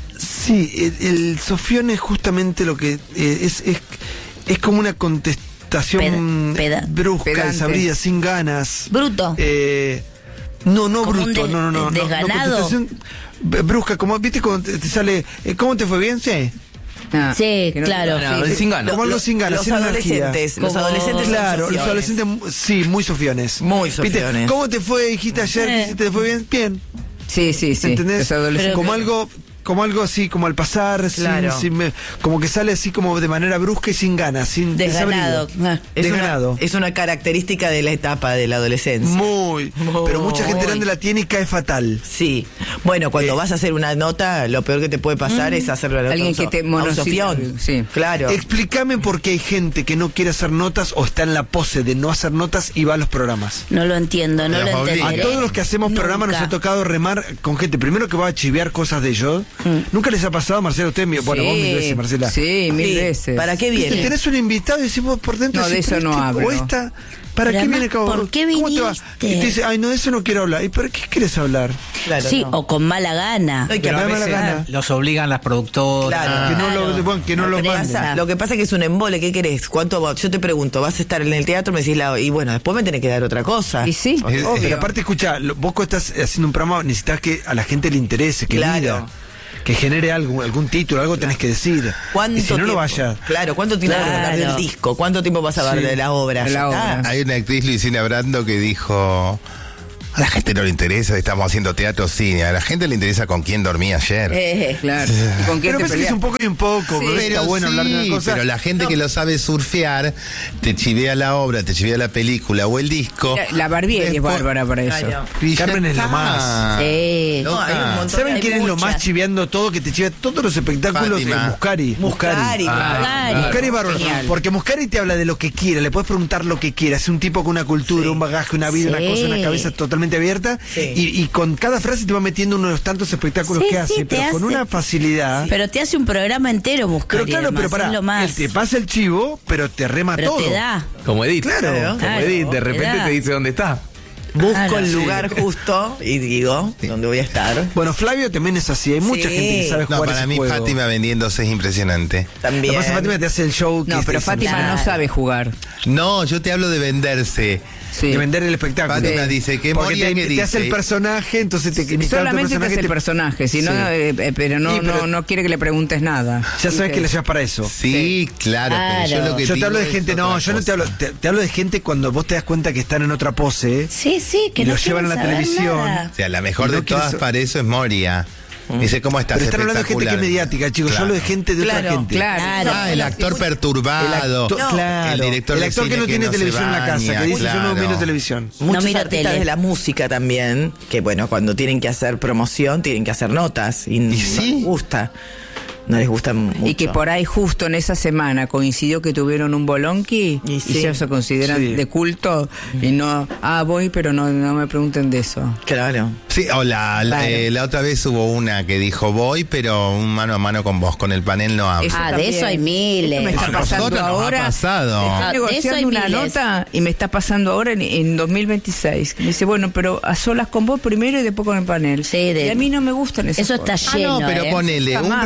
Speaker 2: Sí, el, el sofión es justamente lo que eh, es, es es como una contestación
Speaker 4: Peda- peda-
Speaker 2: brusca,
Speaker 9: pedante.
Speaker 2: desabrida, sin ganas.
Speaker 1: Bruto.
Speaker 2: Eh, no, no
Speaker 4: Como un
Speaker 2: bruto,
Speaker 4: des-
Speaker 2: no, no, no, no, no.
Speaker 4: desganado.
Speaker 2: Contestación b- brusca, como viste cuando te, te sale, eh, ¿cómo te fue bien? Sí.
Speaker 9: Ah,
Speaker 1: Sí,
Speaker 9: que no-
Speaker 1: claro.
Speaker 7: No,
Speaker 9: sí,
Speaker 7: sin ganas.
Speaker 2: Como algo sin ganas,
Speaker 3: Los
Speaker 2: sin energía.
Speaker 3: adolescentes. Los
Speaker 4: Como-
Speaker 3: adolescentes son
Speaker 2: Claro, los
Speaker 3: sofiones.
Speaker 2: adolescentes, mu- sí, muy sofiones.
Speaker 3: Muy
Speaker 2: ¿Viste?
Speaker 3: sofiones.
Speaker 2: ¿Cómo te fue, hijita, ayer?
Speaker 4: Eh.
Speaker 2: ¿Qué hiciste? ¿Te fue bien? Bien.
Speaker 9: Sí, sí, sí.
Speaker 2: ¿Entendés?
Speaker 9: Los adolescentes.
Speaker 2: como algo, como algo así, como al pasar, sin-
Speaker 3: Claro.
Speaker 2: sin me- como que sale así como de manera brusca y sin ganas, sin
Speaker 4: Desganado.
Speaker 2: desabrido.
Speaker 4: Ah.
Speaker 3: Es una,
Speaker 2: Desganado.
Speaker 3: es una característica de la etapa de la adolescencia.
Speaker 2: Muy,
Speaker 3: Muy.
Speaker 2: pero mucha gente grande la tiene y cae fatal.
Speaker 3: Sí. Bueno, cuando
Speaker 2: Eh.
Speaker 3: vas a hacer una nota, lo peor que te puede pasar es hacerlo a la
Speaker 9: Alguien
Speaker 3: a un
Speaker 9: que
Speaker 3: so-
Speaker 9: te
Speaker 3: a un
Speaker 9: monosílabo,
Speaker 3: sofión.
Speaker 9: sí.
Speaker 3: Claro.
Speaker 2: Explícame por qué hay gente que no quiere hacer notas o está en la pose de no hacer notas y va a los programas.
Speaker 4: No lo entiendo, no
Speaker 6: Los
Speaker 4: lo
Speaker 6: obliga.
Speaker 2: A
Speaker 4: entenderé.
Speaker 2: todos los que hacemos
Speaker 4: Nunca.
Speaker 2: programas nos ha tocado remar con gente, primero que va a chivear cosas de ellos. ¿Nunca les ha pasado, Marcela, a usted? mi- Bueno, vos mil veces, Marcela.
Speaker 9: Sí, mil
Speaker 3: Sí.
Speaker 9: veces.
Speaker 3: ¿Para qué
Speaker 2: Viste,
Speaker 3: viene?
Speaker 2: tenés un invitado y decís vos por dentro.
Speaker 9: No, de
Speaker 2: decís,
Speaker 9: eso
Speaker 2: pero
Speaker 9: no
Speaker 2: este-
Speaker 9: hablo.
Speaker 2: O esta, ¿para
Speaker 4: Pero
Speaker 2: qué viene
Speaker 4: además,
Speaker 2: cabo?
Speaker 4: ¿por qué
Speaker 2: ¿Cómo te va?
Speaker 4: viniste?
Speaker 2: Y te dice, ay, no, de eso no quiero hablar. ¿Y por qué quieres hablar?
Speaker 3: Claro,
Speaker 4: Sí,
Speaker 3: no.
Speaker 4: o con mala gana.
Speaker 3: No, y que
Speaker 2: Pero a
Speaker 3: además-
Speaker 2: veces- gana.
Speaker 11: Los obligan las productoras.
Speaker 3: Claro.
Speaker 2: que no
Speaker 4: claro.
Speaker 2: lo, bueno, que no
Speaker 4: La
Speaker 2: lo
Speaker 4: prensa.
Speaker 2: manden.
Speaker 3: Pasa- Lo que pasa es que es un embole, ¿qué querés? ¿Cuánto va- Yo te pregunto, ¿vas a estar en el teatro? Me decís, la, y bueno, después me tenés que dar otra cosa.
Speaker 9: Y sí,
Speaker 6: Es-
Speaker 9: obvio.
Speaker 2: Pero aparte, escucha, lo- vos cuando estás haciendo un programa, necesitas que a la gente le interese, que
Speaker 3: Claro.
Speaker 2: mida, que genere algo, algún título, algo tenés que decir.
Speaker 3: ¿Cuánto
Speaker 2: Y si no, no
Speaker 3: tiempo?
Speaker 2: vaya.
Speaker 3: Claro, ¿cuánto tiempo vas a hablar
Speaker 4: Claro.
Speaker 3: del disco? ¿Cuánto tiempo vas a hablar
Speaker 2: Sí.
Speaker 3: de la obra?
Speaker 9: De
Speaker 3: Ya
Speaker 9: la
Speaker 3: está.
Speaker 9: obra.
Speaker 6: Hay una actriz, Luisina Brando, que dijo: a la gente no le interesa, estamos haciendo teatro, cine. A la gente le interesa con quién dormí ayer.
Speaker 4: Eh,
Speaker 9: Claro. ¿Y con quién
Speaker 2: Pero
Speaker 9: te
Speaker 2: parece que es
Speaker 9: peleas?
Speaker 2: un poco y un poco, pero está bueno hablar de una cosa.
Speaker 6: pero la gente que lo sabe surfear te chivea la obra, te chivea la película o el disco.
Speaker 9: La, la Barbieri es
Speaker 6: Después-
Speaker 9: bárbara para eso.
Speaker 3: Claro.
Speaker 6: Y ya
Speaker 2: Carmen es lo
Speaker 6: está.
Speaker 2: más.
Speaker 4: Sí.
Speaker 3: No, hay un montón.
Speaker 2: ¿Saben
Speaker 4: Hay
Speaker 2: quién es lo
Speaker 4: muchas.
Speaker 2: más chiveando todo? Que te chivea todos los espectáculos.
Speaker 6: Fátima.
Speaker 2: Eh, Muscari.
Speaker 3: Muscari.
Speaker 4: Muscari.
Speaker 2: Muscari es bárbaro.
Speaker 9: Genial.
Speaker 2: Porque Muscari te habla de lo que quiera, le puedes preguntar lo que quiera. Es un tipo con una cultura, un bagaje, una vida,
Speaker 4: Sí.
Speaker 2: una cosa, una cabeza totalmente abierta.
Speaker 3: Sí.
Speaker 2: Y, y con cada frase te va metiendo uno de los tantos espectáculos
Speaker 4: Sí,
Speaker 2: que
Speaker 4: sí,
Speaker 2: hace,
Speaker 4: te
Speaker 2: pero con
Speaker 4: hace.
Speaker 2: una facilidad.
Speaker 4: Pero te hace un programa entero buscar.
Speaker 2: Pero claro, pero para,
Speaker 4: lo más.
Speaker 2: él te pasa el chivo, pero te rema
Speaker 4: Pero
Speaker 2: todo.
Speaker 4: te da.
Speaker 7: Como Edith.
Speaker 2: Claro.
Speaker 7: Como
Speaker 4: Claro,
Speaker 7: Edith, de
Speaker 4: te
Speaker 7: repente
Speaker 4: da.
Speaker 7: te dice dónde está.
Speaker 3: Busco
Speaker 4: Claro.
Speaker 3: el
Speaker 4: Sí.
Speaker 3: lugar justo y digo dónde voy a estar.
Speaker 2: Bueno, Flavio también es así. Hay mucha
Speaker 3: Sí.
Speaker 2: gente que sabe
Speaker 6: No,
Speaker 2: jugar
Speaker 6: para
Speaker 2: ese
Speaker 6: mí
Speaker 2: juego.
Speaker 6: Fátima vendiéndose es impresionante.
Speaker 2: Lo
Speaker 3: También.
Speaker 2: que pasa es que Fátima te hace el show. que
Speaker 9: No,
Speaker 2: es-
Speaker 9: pero
Speaker 2: es-
Speaker 9: Fátima no sabe jugar.
Speaker 6: No, yo te hablo de venderse.
Speaker 9: Sí.
Speaker 2: de vender el espectáculo.
Speaker 6: Fátima dice que
Speaker 2: Porque
Speaker 6: Moria
Speaker 2: te,
Speaker 6: que
Speaker 2: te
Speaker 6: dice.
Speaker 2: hace el personaje, entonces te imitas otro
Speaker 9: Solamente te
Speaker 2: personaje,
Speaker 9: hace el
Speaker 2: te-
Speaker 9: personaje, si no,
Speaker 2: Sí.
Speaker 9: eh, eh, pero no,
Speaker 2: Y, pero-
Speaker 9: no, no quiere que le preguntes nada.
Speaker 2: Ya sabes
Speaker 9: Sí,
Speaker 2: que le llevas para eso.
Speaker 6: Sí, claro, pero yo lo que
Speaker 2: Yo te
Speaker 6: digo
Speaker 2: hablo de
Speaker 6: es
Speaker 2: gente, no,
Speaker 6: otra
Speaker 2: yo no te hablo,
Speaker 6: cosa.
Speaker 2: te, te hablo de gente cuando vos te das cuenta que están en otra pose.
Speaker 4: Sí, sí, que
Speaker 2: Y
Speaker 4: no
Speaker 2: lo llevan a la
Speaker 4: quieren saber
Speaker 2: televisión.
Speaker 4: nada.
Speaker 6: O sea, la mejor
Speaker 2: Y no
Speaker 6: de todas
Speaker 2: quieres-
Speaker 6: para eso es Moria. Dice, ¿cómo estás?
Speaker 2: Pero están hablando de gente que es
Speaker 6: Espectacular.
Speaker 2: mediática, chicos. Yo
Speaker 6: Claro.
Speaker 2: hablo de gente de otra
Speaker 3: Claro,
Speaker 2: gente.
Speaker 9: Claro.
Speaker 6: Ah, el actor perturbado.
Speaker 2: El actor,
Speaker 3: No.
Speaker 2: claro.
Speaker 6: El director
Speaker 2: El
Speaker 6: de
Speaker 2: actor que
Speaker 6: cine
Speaker 2: no
Speaker 6: que
Speaker 2: tiene
Speaker 6: no se
Speaker 2: televisión en la casa,
Speaker 6: baña,
Speaker 2: que dice yo no
Speaker 6: claro.
Speaker 2: miro televisión.
Speaker 3: Muchos
Speaker 4: miro
Speaker 3: artistas
Speaker 4: tele.
Speaker 3: de la música también, que bueno, cuando tienen que hacer promoción, tienen que hacer notas. Y, no
Speaker 6: sí?
Speaker 3: les gusta. No les gusta mucho.
Speaker 9: Y que por ahí justo en esa semana coincidió que tuvieron un bolonqui
Speaker 3: Y
Speaker 9: y,
Speaker 3: sí.
Speaker 9: ya se consideran
Speaker 2: Sí.
Speaker 9: de culto y no, ah, voy, pero no, no me pregunten de eso.
Speaker 3: Claro.
Speaker 6: Sí, o la, la,
Speaker 3: Claro.
Speaker 6: eh, la otra vez hubo una que dijo, voy, pero un mano a mano con vos, con el panel no hablo.
Speaker 9: Eso
Speaker 4: Ah, de
Speaker 9: también.
Speaker 4: eso hay miles.
Speaker 9: Esto me está
Speaker 6: A
Speaker 9: pasando
Speaker 6: nosotros nos ha
Speaker 9: ahora.
Speaker 6: pasado.
Speaker 9: Estoy
Speaker 4: Ah, de eso hay
Speaker 9: negociando una
Speaker 4: miles.
Speaker 9: nota y me está pasando ahora en, en dos mil veintiséis. Me dice, bueno, pero a solas con vos primero y después con el panel.
Speaker 4: Sí, de-
Speaker 9: y a mí no me gustan esas
Speaker 4: Eso está
Speaker 9: cosas.
Speaker 6: Ah,
Speaker 4: lleno.
Speaker 6: no, pero
Speaker 4: ¿eh?
Speaker 6: ponele un
Speaker 9: Jamás
Speaker 6: ratito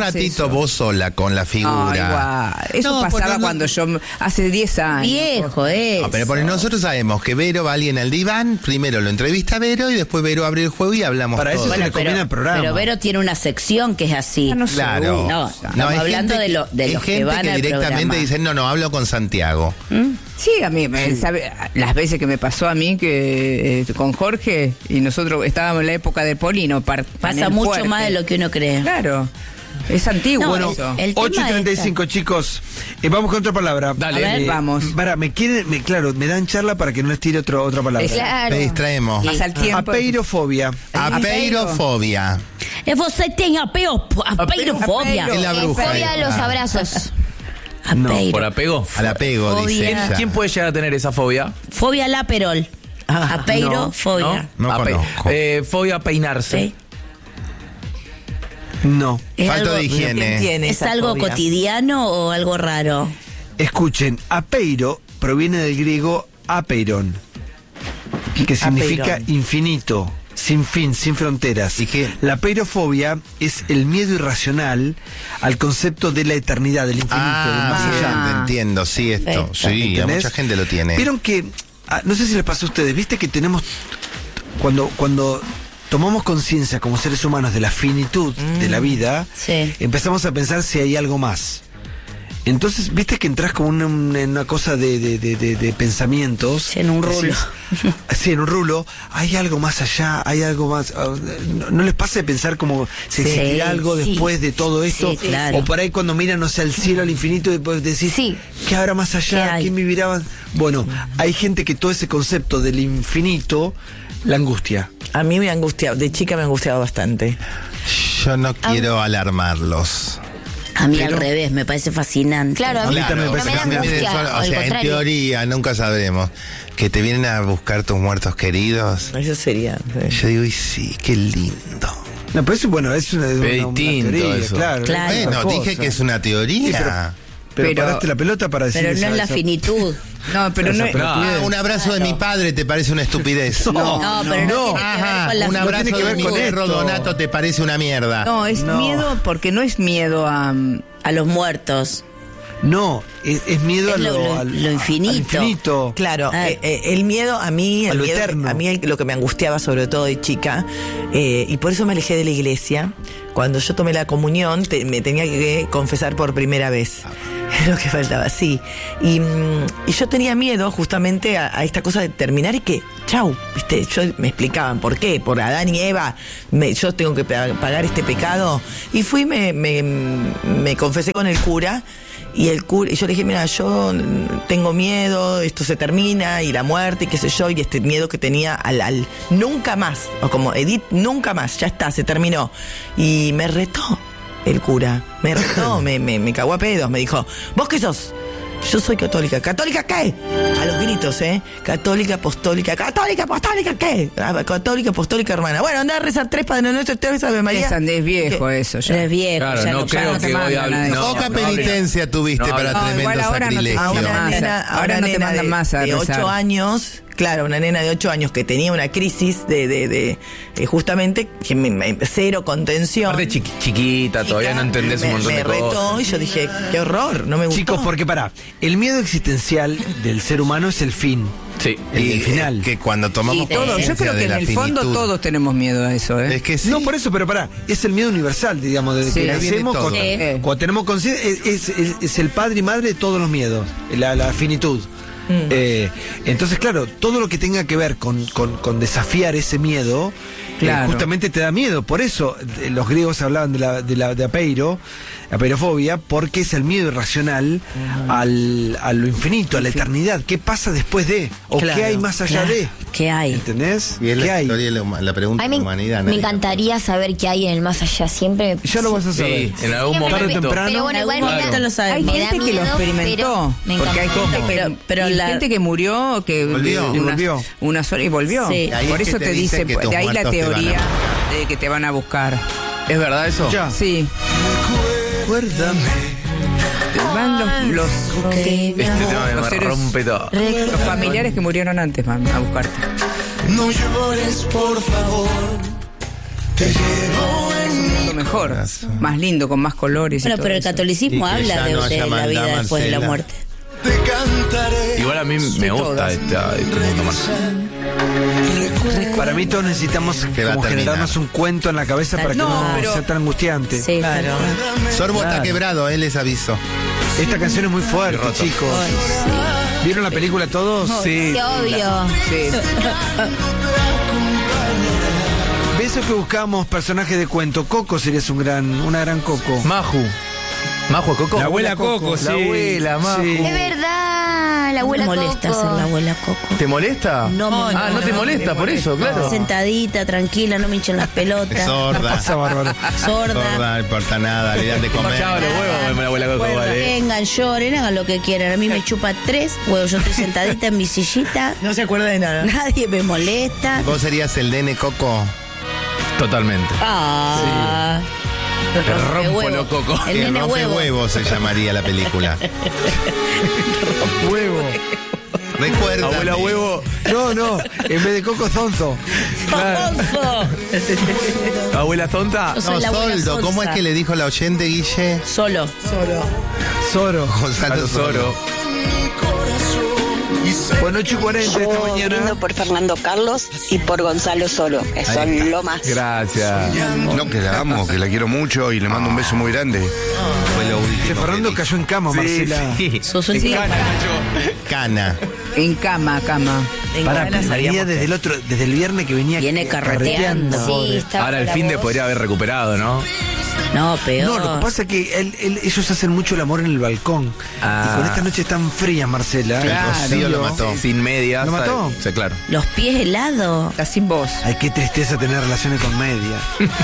Speaker 6: solo vos sola con la figura.
Speaker 9: No, igual. Eso
Speaker 6: No,
Speaker 9: pasaba
Speaker 6: porque no-
Speaker 9: cuando yo, hace diez años.
Speaker 4: Viejo, eh.
Speaker 6: No, pero porque nosotros sabemos que Vero va alguien al diván, primero lo entrevista a Vero y después Vero abre el juego y hablamos
Speaker 2: Para eso
Speaker 6: todos.
Speaker 2: se le conviene al programa.
Speaker 4: pero Vero tiene una sección que es así.
Speaker 9: Ya no sé.
Speaker 6: Claro.
Speaker 4: No, estamos
Speaker 6: hay
Speaker 4: hablando
Speaker 6: gente
Speaker 4: de, lo, de
Speaker 6: hay
Speaker 4: los que
Speaker 6: gente
Speaker 4: van
Speaker 6: que
Speaker 4: al
Speaker 6: directamente
Speaker 4: programa.
Speaker 6: dicen, no, no, hablo con Santiago.
Speaker 9: Sí, a mí, me- sabe, las veces que me pasó a mí que eh, con Jorge y nosotros estábamos en la época de Polino. par-
Speaker 4: Pasa
Speaker 9: panel
Speaker 4: mucho
Speaker 9: fuerte.
Speaker 4: más de lo que uno cree.
Speaker 9: Claro, es antiguo
Speaker 4: No,
Speaker 2: Bueno,
Speaker 9: eso.
Speaker 4: el tema
Speaker 2: ocho y treinta y cinco, chicos. Eh, vamos con otra palabra.
Speaker 7: Dale.
Speaker 9: A ver,
Speaker 2: Eh,
Speaker 9: vamos.
Speaker 2: Para, me quieren, me, claro, me dan charla para que no les tire otro, otra palabra.
Speaker 1: Claro.
Speaker 6: Te distraemos.
Speaker 9: Pasa el tiempo.
Speaker 2: Apeirofobia.
Speaker 6: Apeirofobia.
Speaker 4: Es você tem apeo, apeirofobia.
Speaker 9: Apeo.
Speaker 6: Es la
Speaker 1: Eh,
Speaker 6: bruja.
Speaker 1: fobia a los
Speaker 6: Ah,
Speaker 1: abrazos.
Speaker 4: Apeiro.
Speaker 5: ¿Por apego?
Speaker 6: Al apego,
Speaker 4: Fobia.
Speaker 6: dice
Speaker 4: ¿Quién-
Speaker 6: ella.
Speaker 7: ¿Quién puede llegar a tener esa fobia?
Speaker 4: Fobia al aperol.
Speaker 3: Ah,
Speaker 4: Apeirofobia.
Speaker 6: No
Speaker 7: Ape-
Speaker 6: conozco.
Speaker 7: eh, fobia a peinarse.
Speaker 4: ¿Sí?
Speaker 2: No.
Speaker 4: ¿Es
Speaker 6: Falta
Speaker 4: algo,
Speaker 6: de higiene.
Speaker 3: ¿Quién tiene
Speaker 4: ¿Es
Speaker 3: esa
Speaker 4: algo
Speaker 3: fobia?
Speaker 4: cotidiano o algo raro?
Speaker 2: Escuchen, apeiro proviene del griego apeiron, que significa
Speaker 3: Apeiron.
Speaker 2: infinito, sin fin, sin fronteras.
Speaker 6: ¿Y qué?
Speaker 2: La apeirofobia es el miedo irracional al concepto de la eternidad, del infinito, del más
Speaker 6: Ah,
Speaker 2: allá.
Speaker 6: bien, te entiendo, sí, esto.
Speaker 4: Perfecto.
Speaker 6: Sí, a
Speaker 2: ¿Entendés?
Speaker 6: mucha gente lo tiene.
Speaker 2: Vieron que, ah, no sé si les pasó a ustedes, viste que tenemos, cuando, cuando tomamos conciencia como seres humanos de la finitud de la vida,
Speaker 4: Sí.
Speaker 2: empezamos a pensar si hay algo más. Entonces, viste que entras como en una, en una cosa de, de, de, de- de pensamientos.
Speaker 4: Sí, en un rulo.
Speaker 2: Decís, sí, en un rulo. Hay algo más allá, hay algo más. ah, ¿No, no les pasa de pensar como si
Speaker 4: Sí,
Speaker 2: existirá algo
Speaker 4: sí.
Speaker 2: después de todo esto?
Speaker 4: Sí, claro.
Speaker 2: O por ahí cuando miran, no sé, al cielo, al infinito, y después decís,
Speaker 1: Sí.
Speaker 2: ¿qué habrá más
Speaker 4: ¿Qué
Speaker 2: allá?
Speaker 4: hay?
Speaker 2: ¿Quién vivirá? Bueno, hay gente que todo ese concepto del infinito la angustia.
Speaker 3: A mí me angustiaba, de chica me angustiaba bastante.
Speaker 6: Yo no quiero alarmarlos.
Speaker 4: A mí
Speaker 2: Pero-
Speaker 4: al revés, me parece fascinante.
Speaker 1: Claro, a mí
Speaker 2: Claro,
Speaker 1: también me
Speaker 2: porque
Speaker 1: da
Speaker 2: a mí me
Speaker 1: angustia.
Speaker 6: Solo-
Speaker 1: o
Speaker 6: o
Speaker 1: al
Speaker 6: sea, en
Speaker 1: contrario.
Speaker 6: teoría, nunca sabremos, que te vienen a buscar tus muertos queridos.
Speaker 3: Eso sería. sí.
Speaker 6: Yo digo, y sí, qué lindo.
Speaker 2: No, pero eso, bueno, es una, una-
Speaker 7: Pero
Speaker 2: una
Speaker 7: distinto
Speaker 2: teoría,
Speaker 7: eso.
Speaker 2: claro.
Speaker 4: Claro.
Speaker 2: es otra
Speaker 6: Bueno, dije
Speaker 2: cosa.
Speaker 6: que es una teoría.
Speaker 2: Pero,
Speaker 9: Pero-
Speaker 2: paraste la pelota para decir
Speaker 4: Pero no
Speaker 2: esa-
Speaker 4: es la
Speaker 2: esa-
Speaker 4: finitud.
Speaker 9: No, pero no,
Speaker 2: Esa
Speaker 6: Ah, un abrazo de mi padre te parece una estupidez.
Speaker 4: No, pero no,
Speaker 2: no.
Speaker 4: tiene que ver
Speaker 6: Ajá,
Speaker 4: con la
Speaker 6: un
Speaker 2: no
Speaker 6: abrazo
Speaker 2: tiene que
Speaker 6: de
Speaker 2: ver
Speaker 6: mi
Speaker 2: con
Speaker 6: perro
Speaker 2: esto.
Speaker 6: Donato te parece una mierda.
Speaker 9: no, es
Speaker 2: No.
Speaker 9: miedo porque no es miedo a...
Speaker 4: a los muertos.
Speaker 2: No, es, es miedo
Speaker 4: Es
Speaker 2: a lo,
Speaker 4: lo- lo-
Speaker 2: al-
Speaker 4: lo infinito.
Speaker 2: al infinito.
Speaker 3: Claro,
Speaker 4: Ah.
Speaker 3: eh, eh, el miedo a mí,
Speaker 2: A
Speaker 3: el
Speaker 2: lo
Speaker 3: miedo-
Speaker 2: eterno.
Speaker 3: a mí el- lo que me angustiaba sobre todo de chica, eh, y por eso me alejé de la iglesia, cuando yo tomé la comunión te- me tenía que confesar por primera vez. Es lo que faltaba, sí. Y, mm, y yo tenía miedo justamente a, a esta cosa de terminar y que, chau, ¿viste? Yo, me explicaban por qué, por Adán y Eva, me- yo tengo que pa- pagar este pecado. Y fui, me, me, me confesé con el cura. Y el cura, y yo le dije, mira, yo tengo miedo, esto se termina, y la muerte, y qué sé yo, y este miedo que tenía al, al nunca más, o como Edith, nunca más, ya está, se terminó. Y me retó el cura, me retó, me, me, me cagó a pedos, me dijo, ¿vos qué sos? Yo soy católica. ¿Católica qué? A los gritos, ¿eh? Católica, apostólica. ¿Católica, apostólica qué? Ah, Católica, apostólica, hermana. Bueno, andá a rezar tres Padres Nuestros, tres Ave María.
Speaker 9: Es Andrés viejo
Speaker 3: ¿Qué?
Speaker 9: eso ya.
Speaker 4: Es viejo.
Speaker 7: Claro,
Speaker 4: ya
Speaker 7: no
Speaker 4: no,
Speaker 7: creo
Speaker 9: ya no te
Speaker 7: que hoy
Speaker 9: mandan
Speaker 7: hable.
Speaker 9: a eso.
Speaker 7: No,
Speaker 6: Poca
Speaker 7: no hable.
Speaker 6: penitencia tuviste
Speaker 7: No,
Speaker 6: para
Speaker 7: no,
Speaker 6: tremendo
Speaker 9: igual ahora no te-
Speaker 6: sacrilegio.
Speaker 3: A una
Speaker 9: Más.
Speaker 3: nena, a
Speaker 9: Ahora
Speaker 3: una
Speaker 9: no te
Speaker 3: nena
Speaker 9: mandan
Speaker 3: de,
Speaker 9: más a
Speaker 3: de
Speaker 9: rezar.
Speaker 3: ocho años, claro, una nena de ocho años que tenía una crisis de, de, de eh, justamente, que me, me- cero contención.
Speaker 7: Aparte chiqui- chiquita, todavía no entendés un
Speaker 3: me,
Speaker 7: montón
Speaker 3: me
Speaker 7: de
Speaker 3: retó
Speaker 7: cosas.
Speaker 3: y yo dije, qué horror, no me gustó.
Speaker 2: Chicos, porque pará, el miedo existencial del ser humano es el fin,
Speaker 7: Sí.
Speaker 2: el,
Speaker 6: Y
Speaker 2: el final.
Speaker 6: es que cuando tomamos
Speaker 4: Sí,
Speaker 9: Todo,
Speaker 6: conciencia
Speaker 9: yo creo que
Speaker 6: de
Speaker 9: en
Speaker 6: la
Speaker 9: el fondo
Speaker 6: finitud-
Speaker 9: todos tenemos miedo a eso, ¿eh?
Speaker 6: Es que sí.
Speaker 2: No, por eso, pero pará, es el miedo universal, digamos, desde
Speaker 9: Sí,
Speaker 2: que
Speaker 9: ahí
Speaker 6: viene
Speaker 2: nacemos,
Speaker 6: todo.
Speaker 2: cuando,
Speaker 9: Sí.
Speaker 2: cuando tenemos conciencia, es, es- es- es el padre y madre de todos los miedos, la, la finitud. Eh, entonces, claro, todo lo que tenga que ver con, con- con desafiar ese miedo, eh,
Speaker 9: Claro.
Speaker 2: justamente te da miedo. Por eso eh, los griegos hablaban de la, de la de apeiro, apeirofobia, porque es el miedo irracional al, a lo infinito, a la eternidad. ¿Qué pasa después de? ¿O
Speaker 3: Claro,
Speaker 2: qué hay más allá
Speaker 4: Claro.
Speaker 2: de?
Speaker 4: ¿Qué hay?
Speaker 2: ¿Entendés?
Speaker 6: Y es
Speaker 2: ¿Qué
Speaker 6: la
Speaker 2: hay?
Speaker 6: historia de la, huma- la pregunta
Speaker 1: A
Speaker 6: de
Speaker 1: mí
Speaker 6: la
Speaker 1: me,
Speaker 6: humanidad.
Speaker 1: me
Speaker 6: nadie la-
Speaker 1: encantaría saber qué hay en el más allá. Siempre.
Speaker 2: Ya lo vas a saber.
Speaker 7: Sí, en algún
Speaker 1: Siempre
Speaker 7: momento.
Speaker 1: me-
Speaker 2: temprano.
Speaker 1: Pero bueno,
Speaker 4: En
Speaker 1: igual
Speaker 4: algún
Speaker 1: me da-
Speaker 4: momento lo sabemos.
Speaker 9: Hay
Speaker 1: me da
Speaker 9: gente que lo
Speaker 1: miedo,
Speaker 9: experimentó.
Speaker 1: pero me
Speaker 9: Porque hay
Speaker 1: encanta.
Speaker 9: gente que,
Speaker 4: Pero- pero
Speaker 9: y
Speaker 4: la-
Speaker 9: gente que murió, que
Speaker 6: Volvió.
Speaker 9: unas-
Speaker 2: Volvió.
Speaker 9: unas horas y volvió.
Speaker 4: Sí.
Speaker 6: Ahí
Speaker 9: Por
Speaker 6: es
Speaker 9: eso
Speaker 6: que
Speaker 9: te,
Speaker 6: te
Speaker 9: dice,
Speaker 6: dicen que tus
Speaker 9: de ahí la
Speaker 6: muertos te van a
Speaker 9: teoría
Speaker 6: buscar.
Speaker 9: de que te van a buscar.
Speaker 7: ¿Es verdad eso?
Speaker 2: Ya.
Speaker 9: Sí. Van los, los,
Speaker 4: Que
Speaker 7: Este tema me
Speaker 9: Los seres-
Speaker 7: rompe todo.
Speaker 9: los familiares que murieron antes van a buscarte.
Speaker 11: No llores, por favor.
Speaker 9: Lo mejor, más lindo, con más colores.
Speaker 4: Bueno,
Speaker 9: y todo
Speaker 4: pero el
Speaker 9: eso.
Speaker 4: catolicismo
Speaker 6: Y que
Speaker 4: habla
Speaker 6: ya
Speaker 4: de,
Speaker 6: no
Speaker 4: de
Speaker 6: haya
Speaker 4: la
Speaker 6: maldad,
Speaker 4: vida después de la
Speaker 6: Marcela.
Speaker 4: muerte.
Speaker 7: Igual a mí me gusta este, este mundo más.
Speaker 2: Para mí todos necesitamos
Speaker 6: Que va a
Speaker 2: como
Speaker 6: terminar.
Speaker 2: generarnos un cuento en la cabeza para que
Speaker 9: No,
Speaker 2: no
Speaker 9: pero-
Speaker 2: sea tan angustiante.
Speaker 4: Sí,
Speaker 3: Claro.
Speaker 6: Sorbo está
Speaker 2: Claro.
Speaker 6: quebrado, él les aviso.
Speaker 2: Esta canción es muy fuerte,
Speaker 6: Roto.
Speaker 2: chicos.
Speaker 4: Ay, sí.
Speaker 2: ¿Vieron la película todos?
Speaker 7: Sí.
Speaker 1: Sí, obvio.
Speaker 9: Sí.
Speaker 2: Besos que buscamos personajes de cuento. Coco serías un gran, una gran Coco.
Speaker 7: Maju. Maju Coco.
Speaker 8: La abuela Coco,
Speaker 7: La
Speaker 8: sí.
Speaker 7: abuela, Maju.
Speaker 2: Sí.
Speaker 1: Es verdad, la abuela
Speaker 4: Me molesta
Speaker 1: Coco.
Speaker 4: ser la abuela Coco.
Speaker 7: ¿Te molesta?
Speaker 4: No me
Speaker 7: Ah, no te molesta, por eso, claro.
Speaker 4: Sentadita, tranquila, no me hinchen las pelotas.
Speaker 6: Sorda.
Speaker 2: Pasa bárbaro.
Speaker 4: Sorda.
Speaker 6: Sorda, no importa nada, le dan de comer.
Speaker 7: Chao, los huevos, la abuela Coco,
Speaker 4: Bueno,
Speaker 7: vale.
Speaker 4: vengan, lloren, hagan lo que quieran. A mí me chupa tres huevos. Yo estoy sentadita en mi sillita.
Speaker 3: No se acuerda de nada.
Speaker 4: Nadie me molesta.
Speaker 6: ¿Vos serías el nene Coco?
Speaker 7: Totalmente.
Speaker 4: Ah.
Speaker 7: Te rompo
Speaker 4: huevo.
Speaker 7: los cocos.
Speaker 4: El
Speaker 6: Que
Speaker 4: nene
Speaker 6: rompe
Speaker 4: huevo.
Speaker 6: huevo se llamaría la película.
Speaker 2: Huevo.
Speaker 6: Recuerda.
Speaker 7: Abuela huevo.
Speaker 2: No, no. En vez de Coco, Zonzo.
Speaker 4: Sonso.
Speaker 7: Abuela tonta.
Speaker 4: Yo soy
Speaker 6: No,
Speaker 4: la abuela
Speaker 6: Soldo, ¿cómo es
Speaker 4: sonsa.
Speaker 6: que le dijo la oyente, Guille?
Speaker 4: Solo.
Speaker 2: Zoro.
Speaker 6: Gonzalo Soro.
Speaker 2: Bueno, ocho y cuarenta esta
Speaker 10: Yo
Speaker 2: mañana.
Speaker 10: brindo por Fernando Carlos y por Gonzalo Soro, que son lo más.
Speaker 7: Gracias.
Speaker 11: No, que la amo, que la quiero mucho y le mando un beso muy grande.
Speaker 6: Fue lo último.
Speaker 2: Che, Fernando
Speaker 6: que
Speaker 2: cayó en cama, Marcela.
Speaker 6: Sí.
Speaker 4: Sos un
Speaker 6: Cana. Cana.
Speaker 9: En cama, cama.
Speaker 2: Pará, venía desde el otro, desde el viernes que venía
Speaker 4: Viene carreteando.
Speaker 1: Sí, está
Speaker 7: Ahora el
Speaker 1: la
Speaker 7: fin de
Speaker 1: voz.
Speaker 7: podría haber recuperado, ¿no?
Speaker 4: No, peor.
Speaker 2: No, lo que pasa es que él- él- ellos hacen mucho el amor en el balcón.
Speaker 7: Ah.
Speaker 2: Y con estas noches tan frías, Marcela.
Speaker 6: El Rocío lo mató.
Speaker 7: Sin medias.
Speaker 2: ¿Lo mató?
Speaker 7: Sí, claro.
Speaker 4: Los pies helados.
Speaker 9: Está sin voz.
Speaker 2: Ay, qué tristeza tener relaciones con media.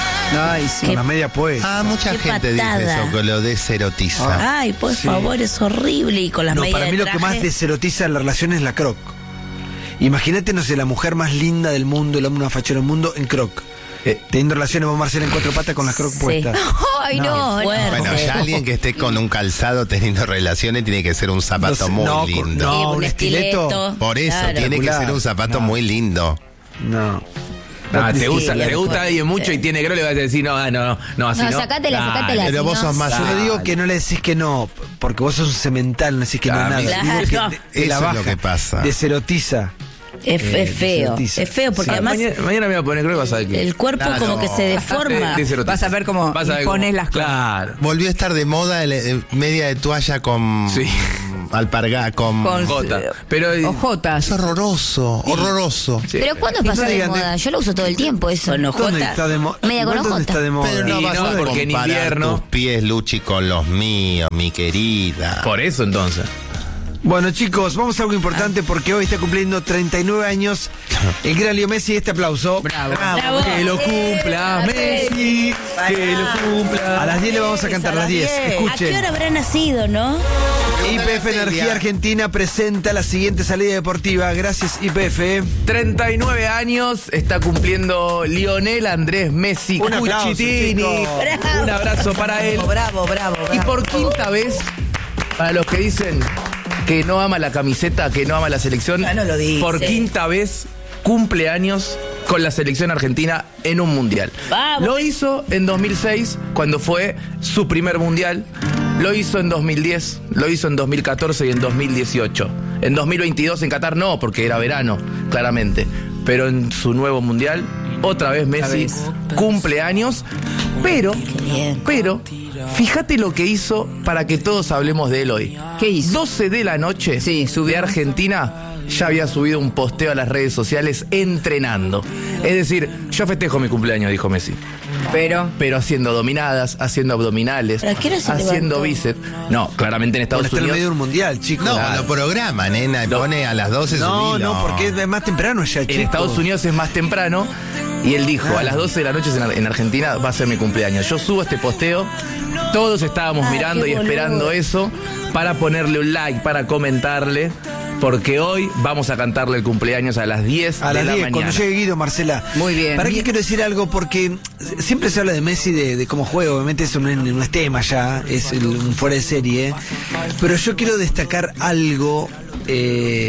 Speaker 9: Ay, sí.
Speaker 2: Con la media pues.
Speaker 6: Ah, mucha
Speaker 4: Qué
Speaker 6: gente dice
Speaker 4: patada.
Speaker 6: eso, que lo deserotiza.
Speaker 4: Ay, por
Speaker 2: Sí.
Speaker 4: favor, es horrible. Y con las
Speaker 2: No,
Speaker 4: medias
Speaker 2: para mí
Speaker 4: de
Speaker 2: lo que
Speaker 4: traje.
Speaker 2: más deserotiza la relación es la croc. Imagínate, no sé, la mujer más linda del mundo, el hombre más fachero del mundo, en croc.
Speaker 7: Eh.
Speaker 2: Teniendo relaciones con Marcela en cuatro patas con las croc
Speaker 4: Sí.
Speaker 2: puestas.
Speaker 1: Ay, no.
Speaker 4: Qué
Speaker 1: no.
Speaker 4: fuerte.
Speaker 6: Bueno, ya alguien que esté con un calzado teniendo relaciones tiene que ser un zapato
Speaker 2: No sé,
Speaker 6: muy
Speaker 2: no,
Speaker 6: lindo.
Speaker 2: no,
Speaker 4: Sí,
Speaker 2: un estileto.
Speaker 6: Por eso,
Speaker 4: claro.
Speaker 6: tiene que ser un zapato
Speaker 2: No.
Speaker 6: muy lindo.
Speaker 2: No.
Speaker 7: Ah, te
Speaker 4: Sí,
Speaker 7: gusta,
Speaker 4: bien
Speaker 7: te gusta
Speaker 4: fuerte.
Speaker 7: alguien mucho y tiene creo le vas a decir, no, ah, no, no, no, así
Speaker 1: No,
Speaker 7: no.
Speaker 1: sacátela,
Speaker 7: Dale.
Speaker 1: sacátela.
Speaker 6: Pero
Speaker 1: si
Speaker 6: vos
Speaker 1: no-
Speaker 6: sos más
Speaker 2: Yo
Speaker 6: un-
Speaker 2: no digo que no le decís que no, porque vos sos un cemental, no decís que no
Speaker 7: Claro,
Speaker 2: es nada.
Speaker 4: claro.
Speaker 2: Digo que te- te la
Speaker 6: Eso es
Speaker 2: baja,
Speaker 6: lo que pasa.
Speaker 2: deserotiza.
Speaker 4: Es,
Speaker 2: Eh,
Speaker 4: es feo.
Speaker 2: deserotiza.
Speaker 4: Es feo porque
Speaker 7: Ah,
Speaker 4: además
Speaker 7: mañana, mañana me voy a poner, creo que vas a ver que.
Speaker 4: el cuerpo
Speaker 6: Claro.
Speaker 4: como que se deforma.
Speaker 7: De- deserotiza.
Speaker 9: Vas a ver cómo
Speaker 7: Vas a ver
Speaker 9: impones
Speaker 7: cómo-
Speaker 9: las cosas.
Speaker 7: Claro.
Speaker 6: Volvió a estar de moda el, eh, media de toalla con
Speaker 7: Sí.
Speaker 6: alpargá, con...
Speaker 9: Con
Speaker 7: Jota. Pero eh,
Speaker 9: ojotas.
Speaker 6: Es horroroso, horroroso.
Speaker 7: sí.
Speaker 1: Pero ¿cuándo
Speaker 2: Y
Speaker 1: pasó
Speaker 2: no
Speaker 1: de
Speaker 2: digan de-
Speaker 1: moda? Yo lo uso todo el tiempo, eso.
Speaker 4: Con
Speaker 2: ¿Dónde
Speaker 4: ojota.
Speaker 2: está de moda?
Speaker 1: Media con
Speaker 2: ¿Dónde
Speaker 1: ojota.
Speaker 2: está de moda?
Speaker 6: Pero no
Speaker 7: Y
Speaker 6: vas
Speaker 7: no,
Speaker 6: a
Speaker 7: porque en
Speaker 6: comparar
Speaker 7: invierno-
Speaker 6: tus pies, Luchi, con los míos, mi querida.
Speaker 7: Por eso entonces.
Speaker 2: Bueno, chicos, vamos a algo importante porque hoy está cumpliendo treinta y nueve años el gran Leo Messi. Este aplauso.
Speaker 9: Bravo.
Speaker 4: Bravo.
Speaker 7: Que lo cumpla Messi, que lo cumpla.
Speaker 2: A las diez le vamos a cantar, a las diez.
Speaker 4: ¿A qué
Speaker 2: Escuchen.
Speaker 4: hora habrá nacido, no?
Speaker 2: Y P F Energía Argentina presenta la siguiente salida deportiva. Gracias, Y P F.
Speaker 7: treinta y nueve años está cumpliendo Lionel Andrés Messi
Speaker 2: Un aplauso,
Speaker 7: Cuchitini.
Speaker 2: chicos.
Speaker 7: Un abrazo para él.
Speaker 3: Bravo, bravo, bravo.
Speaker 7: Y por quinta vez, para los que dicen que no ama la camiseta, que no ama la selección,
Speaker 3: Ya no lo dice.
Speaker 7: por quinta vez cumple años con la selección argentina en un mundial.
Speaker 4: Vamos.
Speaker 7: Lo hizo en dos mil seis, cuando fue su primer mundial. Lo hizo en dos mil diez, lo hizo en dos mil catorce y en dos mil dieciocho. En dos mil veintidós en Qatar no, porque era verano, claramente. Pero en su nuevo mundial, otra vez Messi cumple años, pero,
Speaker 4: bien.
Speaker 7: pero, fíjate lo que hizo para que todos hablemos de él hoy.
Speaker 9: ¿Qué hizo?
Speaker 7: doce de la noche
Speaker 9: Sí, subió.
Speaker 7: de Argentina ya había subido un posteo a las redes sociales entrenando. Es decir, yo festejo mi cumpleaños, dijo Messi.
Speaker 9: Pero
Speaker 7: Pero haciendo dominadas, haciendo abdominales,
Speaker 4: ¿Pero a qué hora se
Speaker 7: haciendo
Speaker 4: levantó?
Speaker 7: bíceps. No, claramente en
Speaker 2: Bueno,
Speaker 7: Estados
Speaker 2: está en el medio de
Speaker 7: Unidos.
Speaker 2: un mundial, chicos.
Speaker 6: No,
Speaker 7: Claro.
Speaker 6: lo programa, nena, y
Speaker 7: Lo-
Speaker 6: pone a las doce
Speaker 2: No,
Speaker 6: subilo.
Speaker 2: no, porque es más temprano ya, chicos.
Speaker 7: En Estados Unidos es más temprano. Y él dijo, a las doce de la noche en Ar- en Argentina va a ser mi cumpleaños. Yo subo este posteo, todos estábamos
Speaker 4: Ay,
Speaker 7: mirando
Speaker 4: qué
Speaker 7: y
Speaker 4: boludo.
Speaker 7: esperando eso para ponerle un like, para comentarle, porque hoy vamos a cantarle el cumpleaños a las diez
Speaker 2: A
Speaker 7: de
Speaker 2: las
Speaker 7: la
Speaker 2: diez,
Speaker 7: mañana.
Speaker 2: cuando llegue Guido, Marcela.
Speaker 9: Muy bien.
Speaker 2: ¿Para qué quiero decir algo? Porque siempre se habla de Messi, de, de cómo juega. Obviamente eso no es, no es tema ya, es el- un fuera de serie. Pero yo quiero destacar algo eh,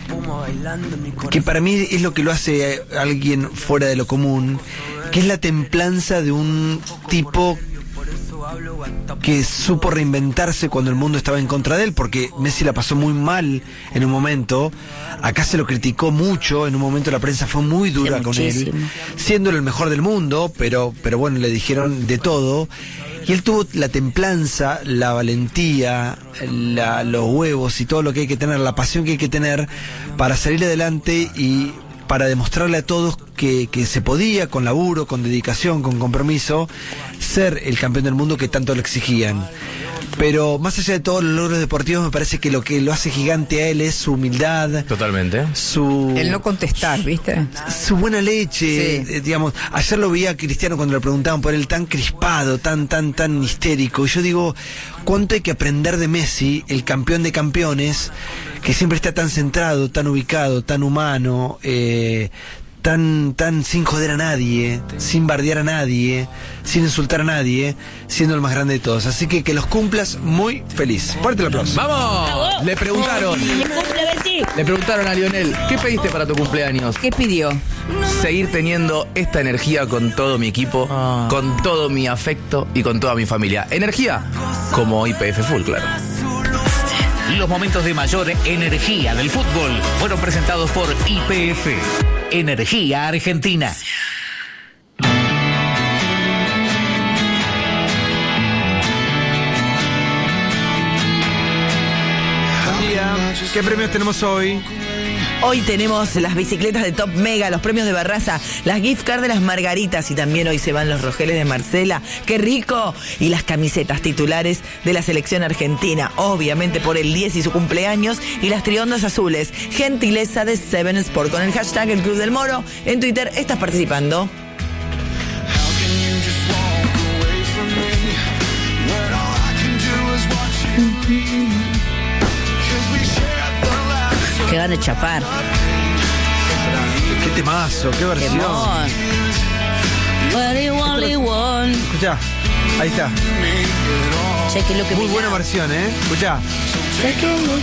Speaker 2: que para mí es lo que lo hace a alguien fuera de lo común, que es la templanza de un tipo que supo reinventarse cuando el mundo estaba en contra de él, porque Messi la pasó muy mal en un momento, acá se lo criticó mucho, en un momento la prensa fue muy dura
Speaker 4: Sí,
Speaker 2: con
Speaker 4: muchísimo.
Speaker 2: él, siendo el mejor del mundo, pero, pero bueno, le dijeron de todo, y él tuvo la templanza, la valentía, la- los huevos y todo lo que hay que tener, la pasión que hay que tener para salir adelante y para demostrarle a todos que, que se podía, con laburo, con dedicación, con compromiso, ser el campeón del mundo que tanto le exigían. Pero más allá de todos los logros deportivos, me parece que lo que lo hace gigante a él es su humildad,
Speaker 7: Totalmente.
Speaker 2: su...
Speaker 9: El no contestar, ¿viste?
Speaker 2: Su buena leche,
Speaker 9: Sí.
Speaker 2: eh, digamos. Ayer lo veía a Cristiano cuando le preguntaban por él tan crispado, tan, tan, tan histérico. Y yo digo, ¿cuánto hay que aprender de Messi, el campeón de campeones, que siempre está tan centrado, tan ubicado, tan humano, eh, tan, tan sin joder a nadie, sin bardear a nadie, sin insultar a nadie, siendo el más grande de todos? Así que que los cumplas muy feliz. Fuerte el aplauso.
Speaker 7: ¡Vamos! Le preguntaron. Le preguntaron a Lionel, ¿qué pediste para tu cumpleaños?
Speaker 9: ¿Qué pidió?
Speaker 7: Seguir teniendo esta energía con todo mi equipo,
Speaker 3: Ah.
Speaker 7: con todo mi afecto y con toda mi familia. Energía como I P F Full, claro.
Speaker 12: Los momentos de mayor energía del fútbol fueron presentados por I P F, Energía Argentina.
Speaker 2: ¿Qué premios tenemos hoy?
Speaker 3: Hoy tenemos las bicicletas de Top Mega, los premios de Barraza, las gift cards de las Margaritas y también hoy se van los rogeles de Marcela. ¡Qué rico! Y las camisetas titulares de la selección argentina, obviamente por el diez y su cumpleaños, y las triondas azules, gentileza de Seven Sport. Con el hashtag El Club del Moro en Twitter estás participando.
Speaker 4: Que gane Chapar.
Speaker 2: Qué temazo, qué versión.
Speaker 4: Temón. Only, only one.
Speaker 2: Escuchá, ahí está.
Speaker 4: Che, que lo que
Speaker 2: Muy
Speaker 4: me
Speaker 2: buena
Speaker 4: da.
Speaker 2: versión, ¿eh? Escuchá.
Speaker 4: Che, que lo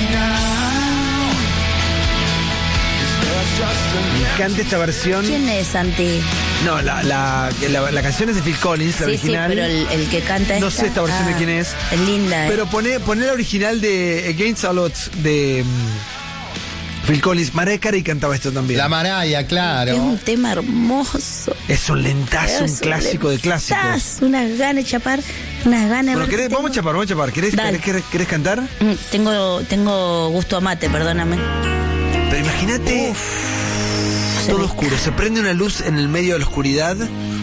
Speaker 2: Me encanta esta versión.
Speaker 4: ¿Quién es, Santi?
Speaker 2: No, la, la, la, la canción es de Phil Collins, la
Speaker 4: Sí,
Speaker 2: original.
Speaker 4: sí, pero el, el que canta
Speaker 2: No sé esta versión de quién es.
Speaker 4: Es linda.
Speaker 2: Pero
Speaker 4: eh.
Speaker 2: poné, poné la original de Against All Odds de mm, Phil Collins. Mariah Carey cantaba esto también.
Speaker 6: La Maraya,
Speaker 4: Es
Speaker 6: claro.
Speaker 4: un tema hermoso.
Speaker 2: Es un lentazo,
Speaker 4: Es
Speaker 2: un clásico de clásicos.
Speaker 4: lentazo, Unas ganas de chapar, unas ganas de
Speaker 2: Bueno,
Speaker 4: ver
Speaker 2: ¿querés,
Speaker 4: que
Speaker 2: vamos a
Speaker 4: tengo.
Speaker 2: chapar, vamos a chapar. ¿Querés,
Speaker 4: Dale.
Speaker 2: querés, querés- querés cantar?
Speaker 4: Mm, Tengo, tengo gusto a mate, perdóname.
Speaker 2: Pero imagínate
Speaker 4: Se
Speaker 2: todo
Speaker 4: me-
Speaker 2: oscuro. Se prende una luz en el medio de la oscuridad.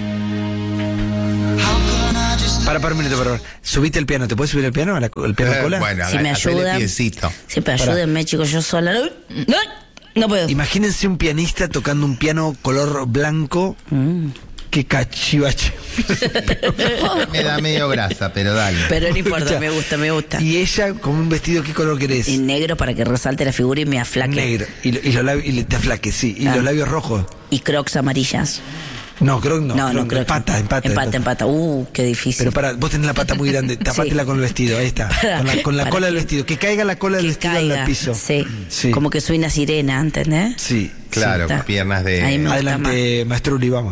Speaker 2: Para, para un minuto, para. Subite el piano. ¿Te puedes subir el piano? ¿El piano
Speaker 6: Eh,
Speaker 2: cola?
Speaker 6: bueno,
Speaker 4: Si me
Speaker 6: hacele
Speaker 4: ayudan.
Speaker 6: piecito.
Speaker 4: Siempre
Speaker 2: Pará.
Speaker 4: ayúdenme, chicos, yo sola. No, no, no puedo.
Speaker 2: Imagínense un pianista tocando un piano color blanco.
Speaker 4: Mm.
Speaker 2: Que cachivache.
Speaker 6: Me da medio grasa, pero dale.
Speaker 4: Pero no importa,
Speaker 2: Escucha.
Speaker 4: me gusta, me gusta.
Speaker 2: Y ella con un vestido, ¿qué color querés?
Speaker 4: En negro para que resalte la figura y me aflaque.
Speaker 2: Negro. Y, lo- y los labios, y le- te aflaque, sí. Y
Speaker 4: Ah.
Speaker 2: los labios rojos.
Speaker 4: Y crocs amarillas.
Speaker 2: No, creo que no.
Speaker 4: No, no,
Speaker 2: creo que
Speaker 4: creo que-
Speaker 2: empata, empata,
Speaker 4: Empata, empata. Uh, qué difícil.
Speaker 2: Pero para, vos tenés la pata muy grande, tapátela
Speaker 4: Sí.
Speaker 2: con el vestido, ahí está.
Speaker 4: Para-
Speaker 2: con la, con la
Speaker 4: para
Speaker 2: cola del
Speaker 4: que-
Speaker 2: vestido. Que caiga la cola del
Speaker 4: que
Speaker 2: vestido
Speaker 4: caiga.
Speaker 2: al piso.
Speaker 4: Sí.
Speaker 2: Sí.
Speaker 4: Como que soy una sirena, ¿entendés?
Speaker 2: Sí.
Speaker 6: Claro,
Speaker 4: está.
Speaker 6: con piernas de.
Speaker 4: Ahí me-
Speaker 2: Adelante, maestro Uli, vamos.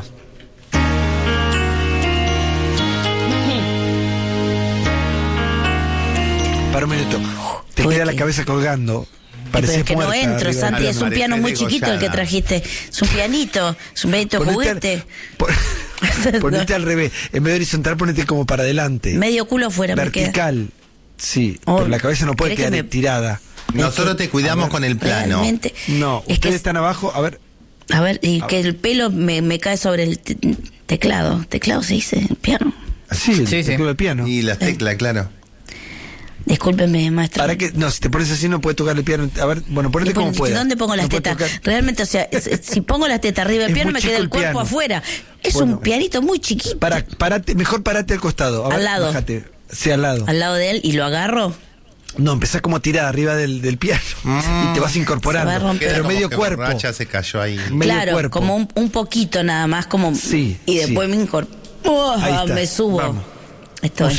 Speaker 2: Para un minuto. Te
Speaker 4: ¿Por
Speaker 2: queda la
Speaker 4: qué?
Speaker 2: cabeza colgando.
Speaker 4: Pero
Speaker 2: Parecés
Speaker 4: es que no
Speaker 2: muerta
Speaker 4: entro,
Speaker 2: arriba.
Speaker 4: Santi,
Speaker 6: de-
Speaker 4: es un piano muy
Speaker 6: Parecés
Speaker 4: chiquito el que
Speaker 6: degollada.
Speaker 4: trajiste. Es un pianito, es un pianito
Speaker 2: Ponete
Speaker 4: juguete.
Speaker 2: al- pon- ponete al revés. En vez de horizontal, ponete como para adelante.
Speaker 4: Medio culo afuera me queda.
Speaker 2: Vertical. Sí,
Speaker 4: Oh,
Speaker 2: pero la cabeza no puede
Speaker 4: ¿querés
Speaker 2: quedar
Speaker 4: que me-
Speaker 2: tirada.
Speaker 6: Nosotros te cuidamos con el plano.
Speaker 4: Realmente.
Speaker 2: No,
Speaker 4: Es que
Speaker 2: ustedes
Speaker 4: es-
Speaker 2: están abajo. A ver,
Speaker 4: A ver, y que el pelo me, me cae sobre el te- teclado. ¿Teclado se dice? ¿El piano?
Speaker 2: sí, el
Speaker 9: Sí, sí.
Speaker 2: teclado del piano.
Speaker 6: Y las teclas, claro.
Speaker 4: Discúlpeme, maestro.
Speaker 2: Para que, no, si te pones así no puedes tocar el piano. A ver, bueno, ponete
Speaker 4: Y pon-
Speaker 2: como puedas.
Speaker 4: ¿Dónde pongo las
Speaker 2: No puedes
Speaker 4: tetas?
Speaker 2: tocar-
Speaker 4: Realmente, o sea, es- es- si pongo las tetas arriba del
Speaker 2: Es
Speaker 4: piano
Speaker 2: muy
Speaker 4: me
Speaker 2: chico
Speaker 4: queda el
Speaker 2: el
Speaker 4: cuerpo
Speaker 2: piano.
Speaker 4: afuera. Es
Speaker 2: Bueno.
Speaker 4: un pianito muy chiquito.
Speaker 2: Para, parate, mejor parate al costado. A ver,
Speaker 4: Al lado.
Speaker 2: Bájate. Sí, al lado.
Speaker 4: Al lado de él y lo agarro.
Speaker 2: No, empezás como tirada arriba del, del piano y te vas incorporando.
Speaker 4: Se va a romper.
Speaker 2: Pero
Speaker 6: Como
Speaker 2: medio
Speaker 6: que
Speaker 2: cuerpo.
Speaker 6: borracha se cayó ahí.
Speaker 2: Medio
Speaker 4: claro,
Speaker 2: cuerpo.
Speaker 4: como un, un poquito nada más, como.
Speaker 2: Sí,
Speaker 4: Y después
Speaker 2: sí.
Speaker 4: me incorporo. Oh,
Speaker 2: Ahí está.
Speaker 4: me subo.
Speaker 2: Vamos.
Speaker 4: Estoy.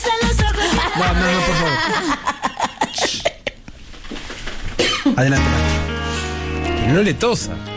Speaker 2: No, no, no, por favor. Adelante, maestro.
Speaker 8: No le tosa.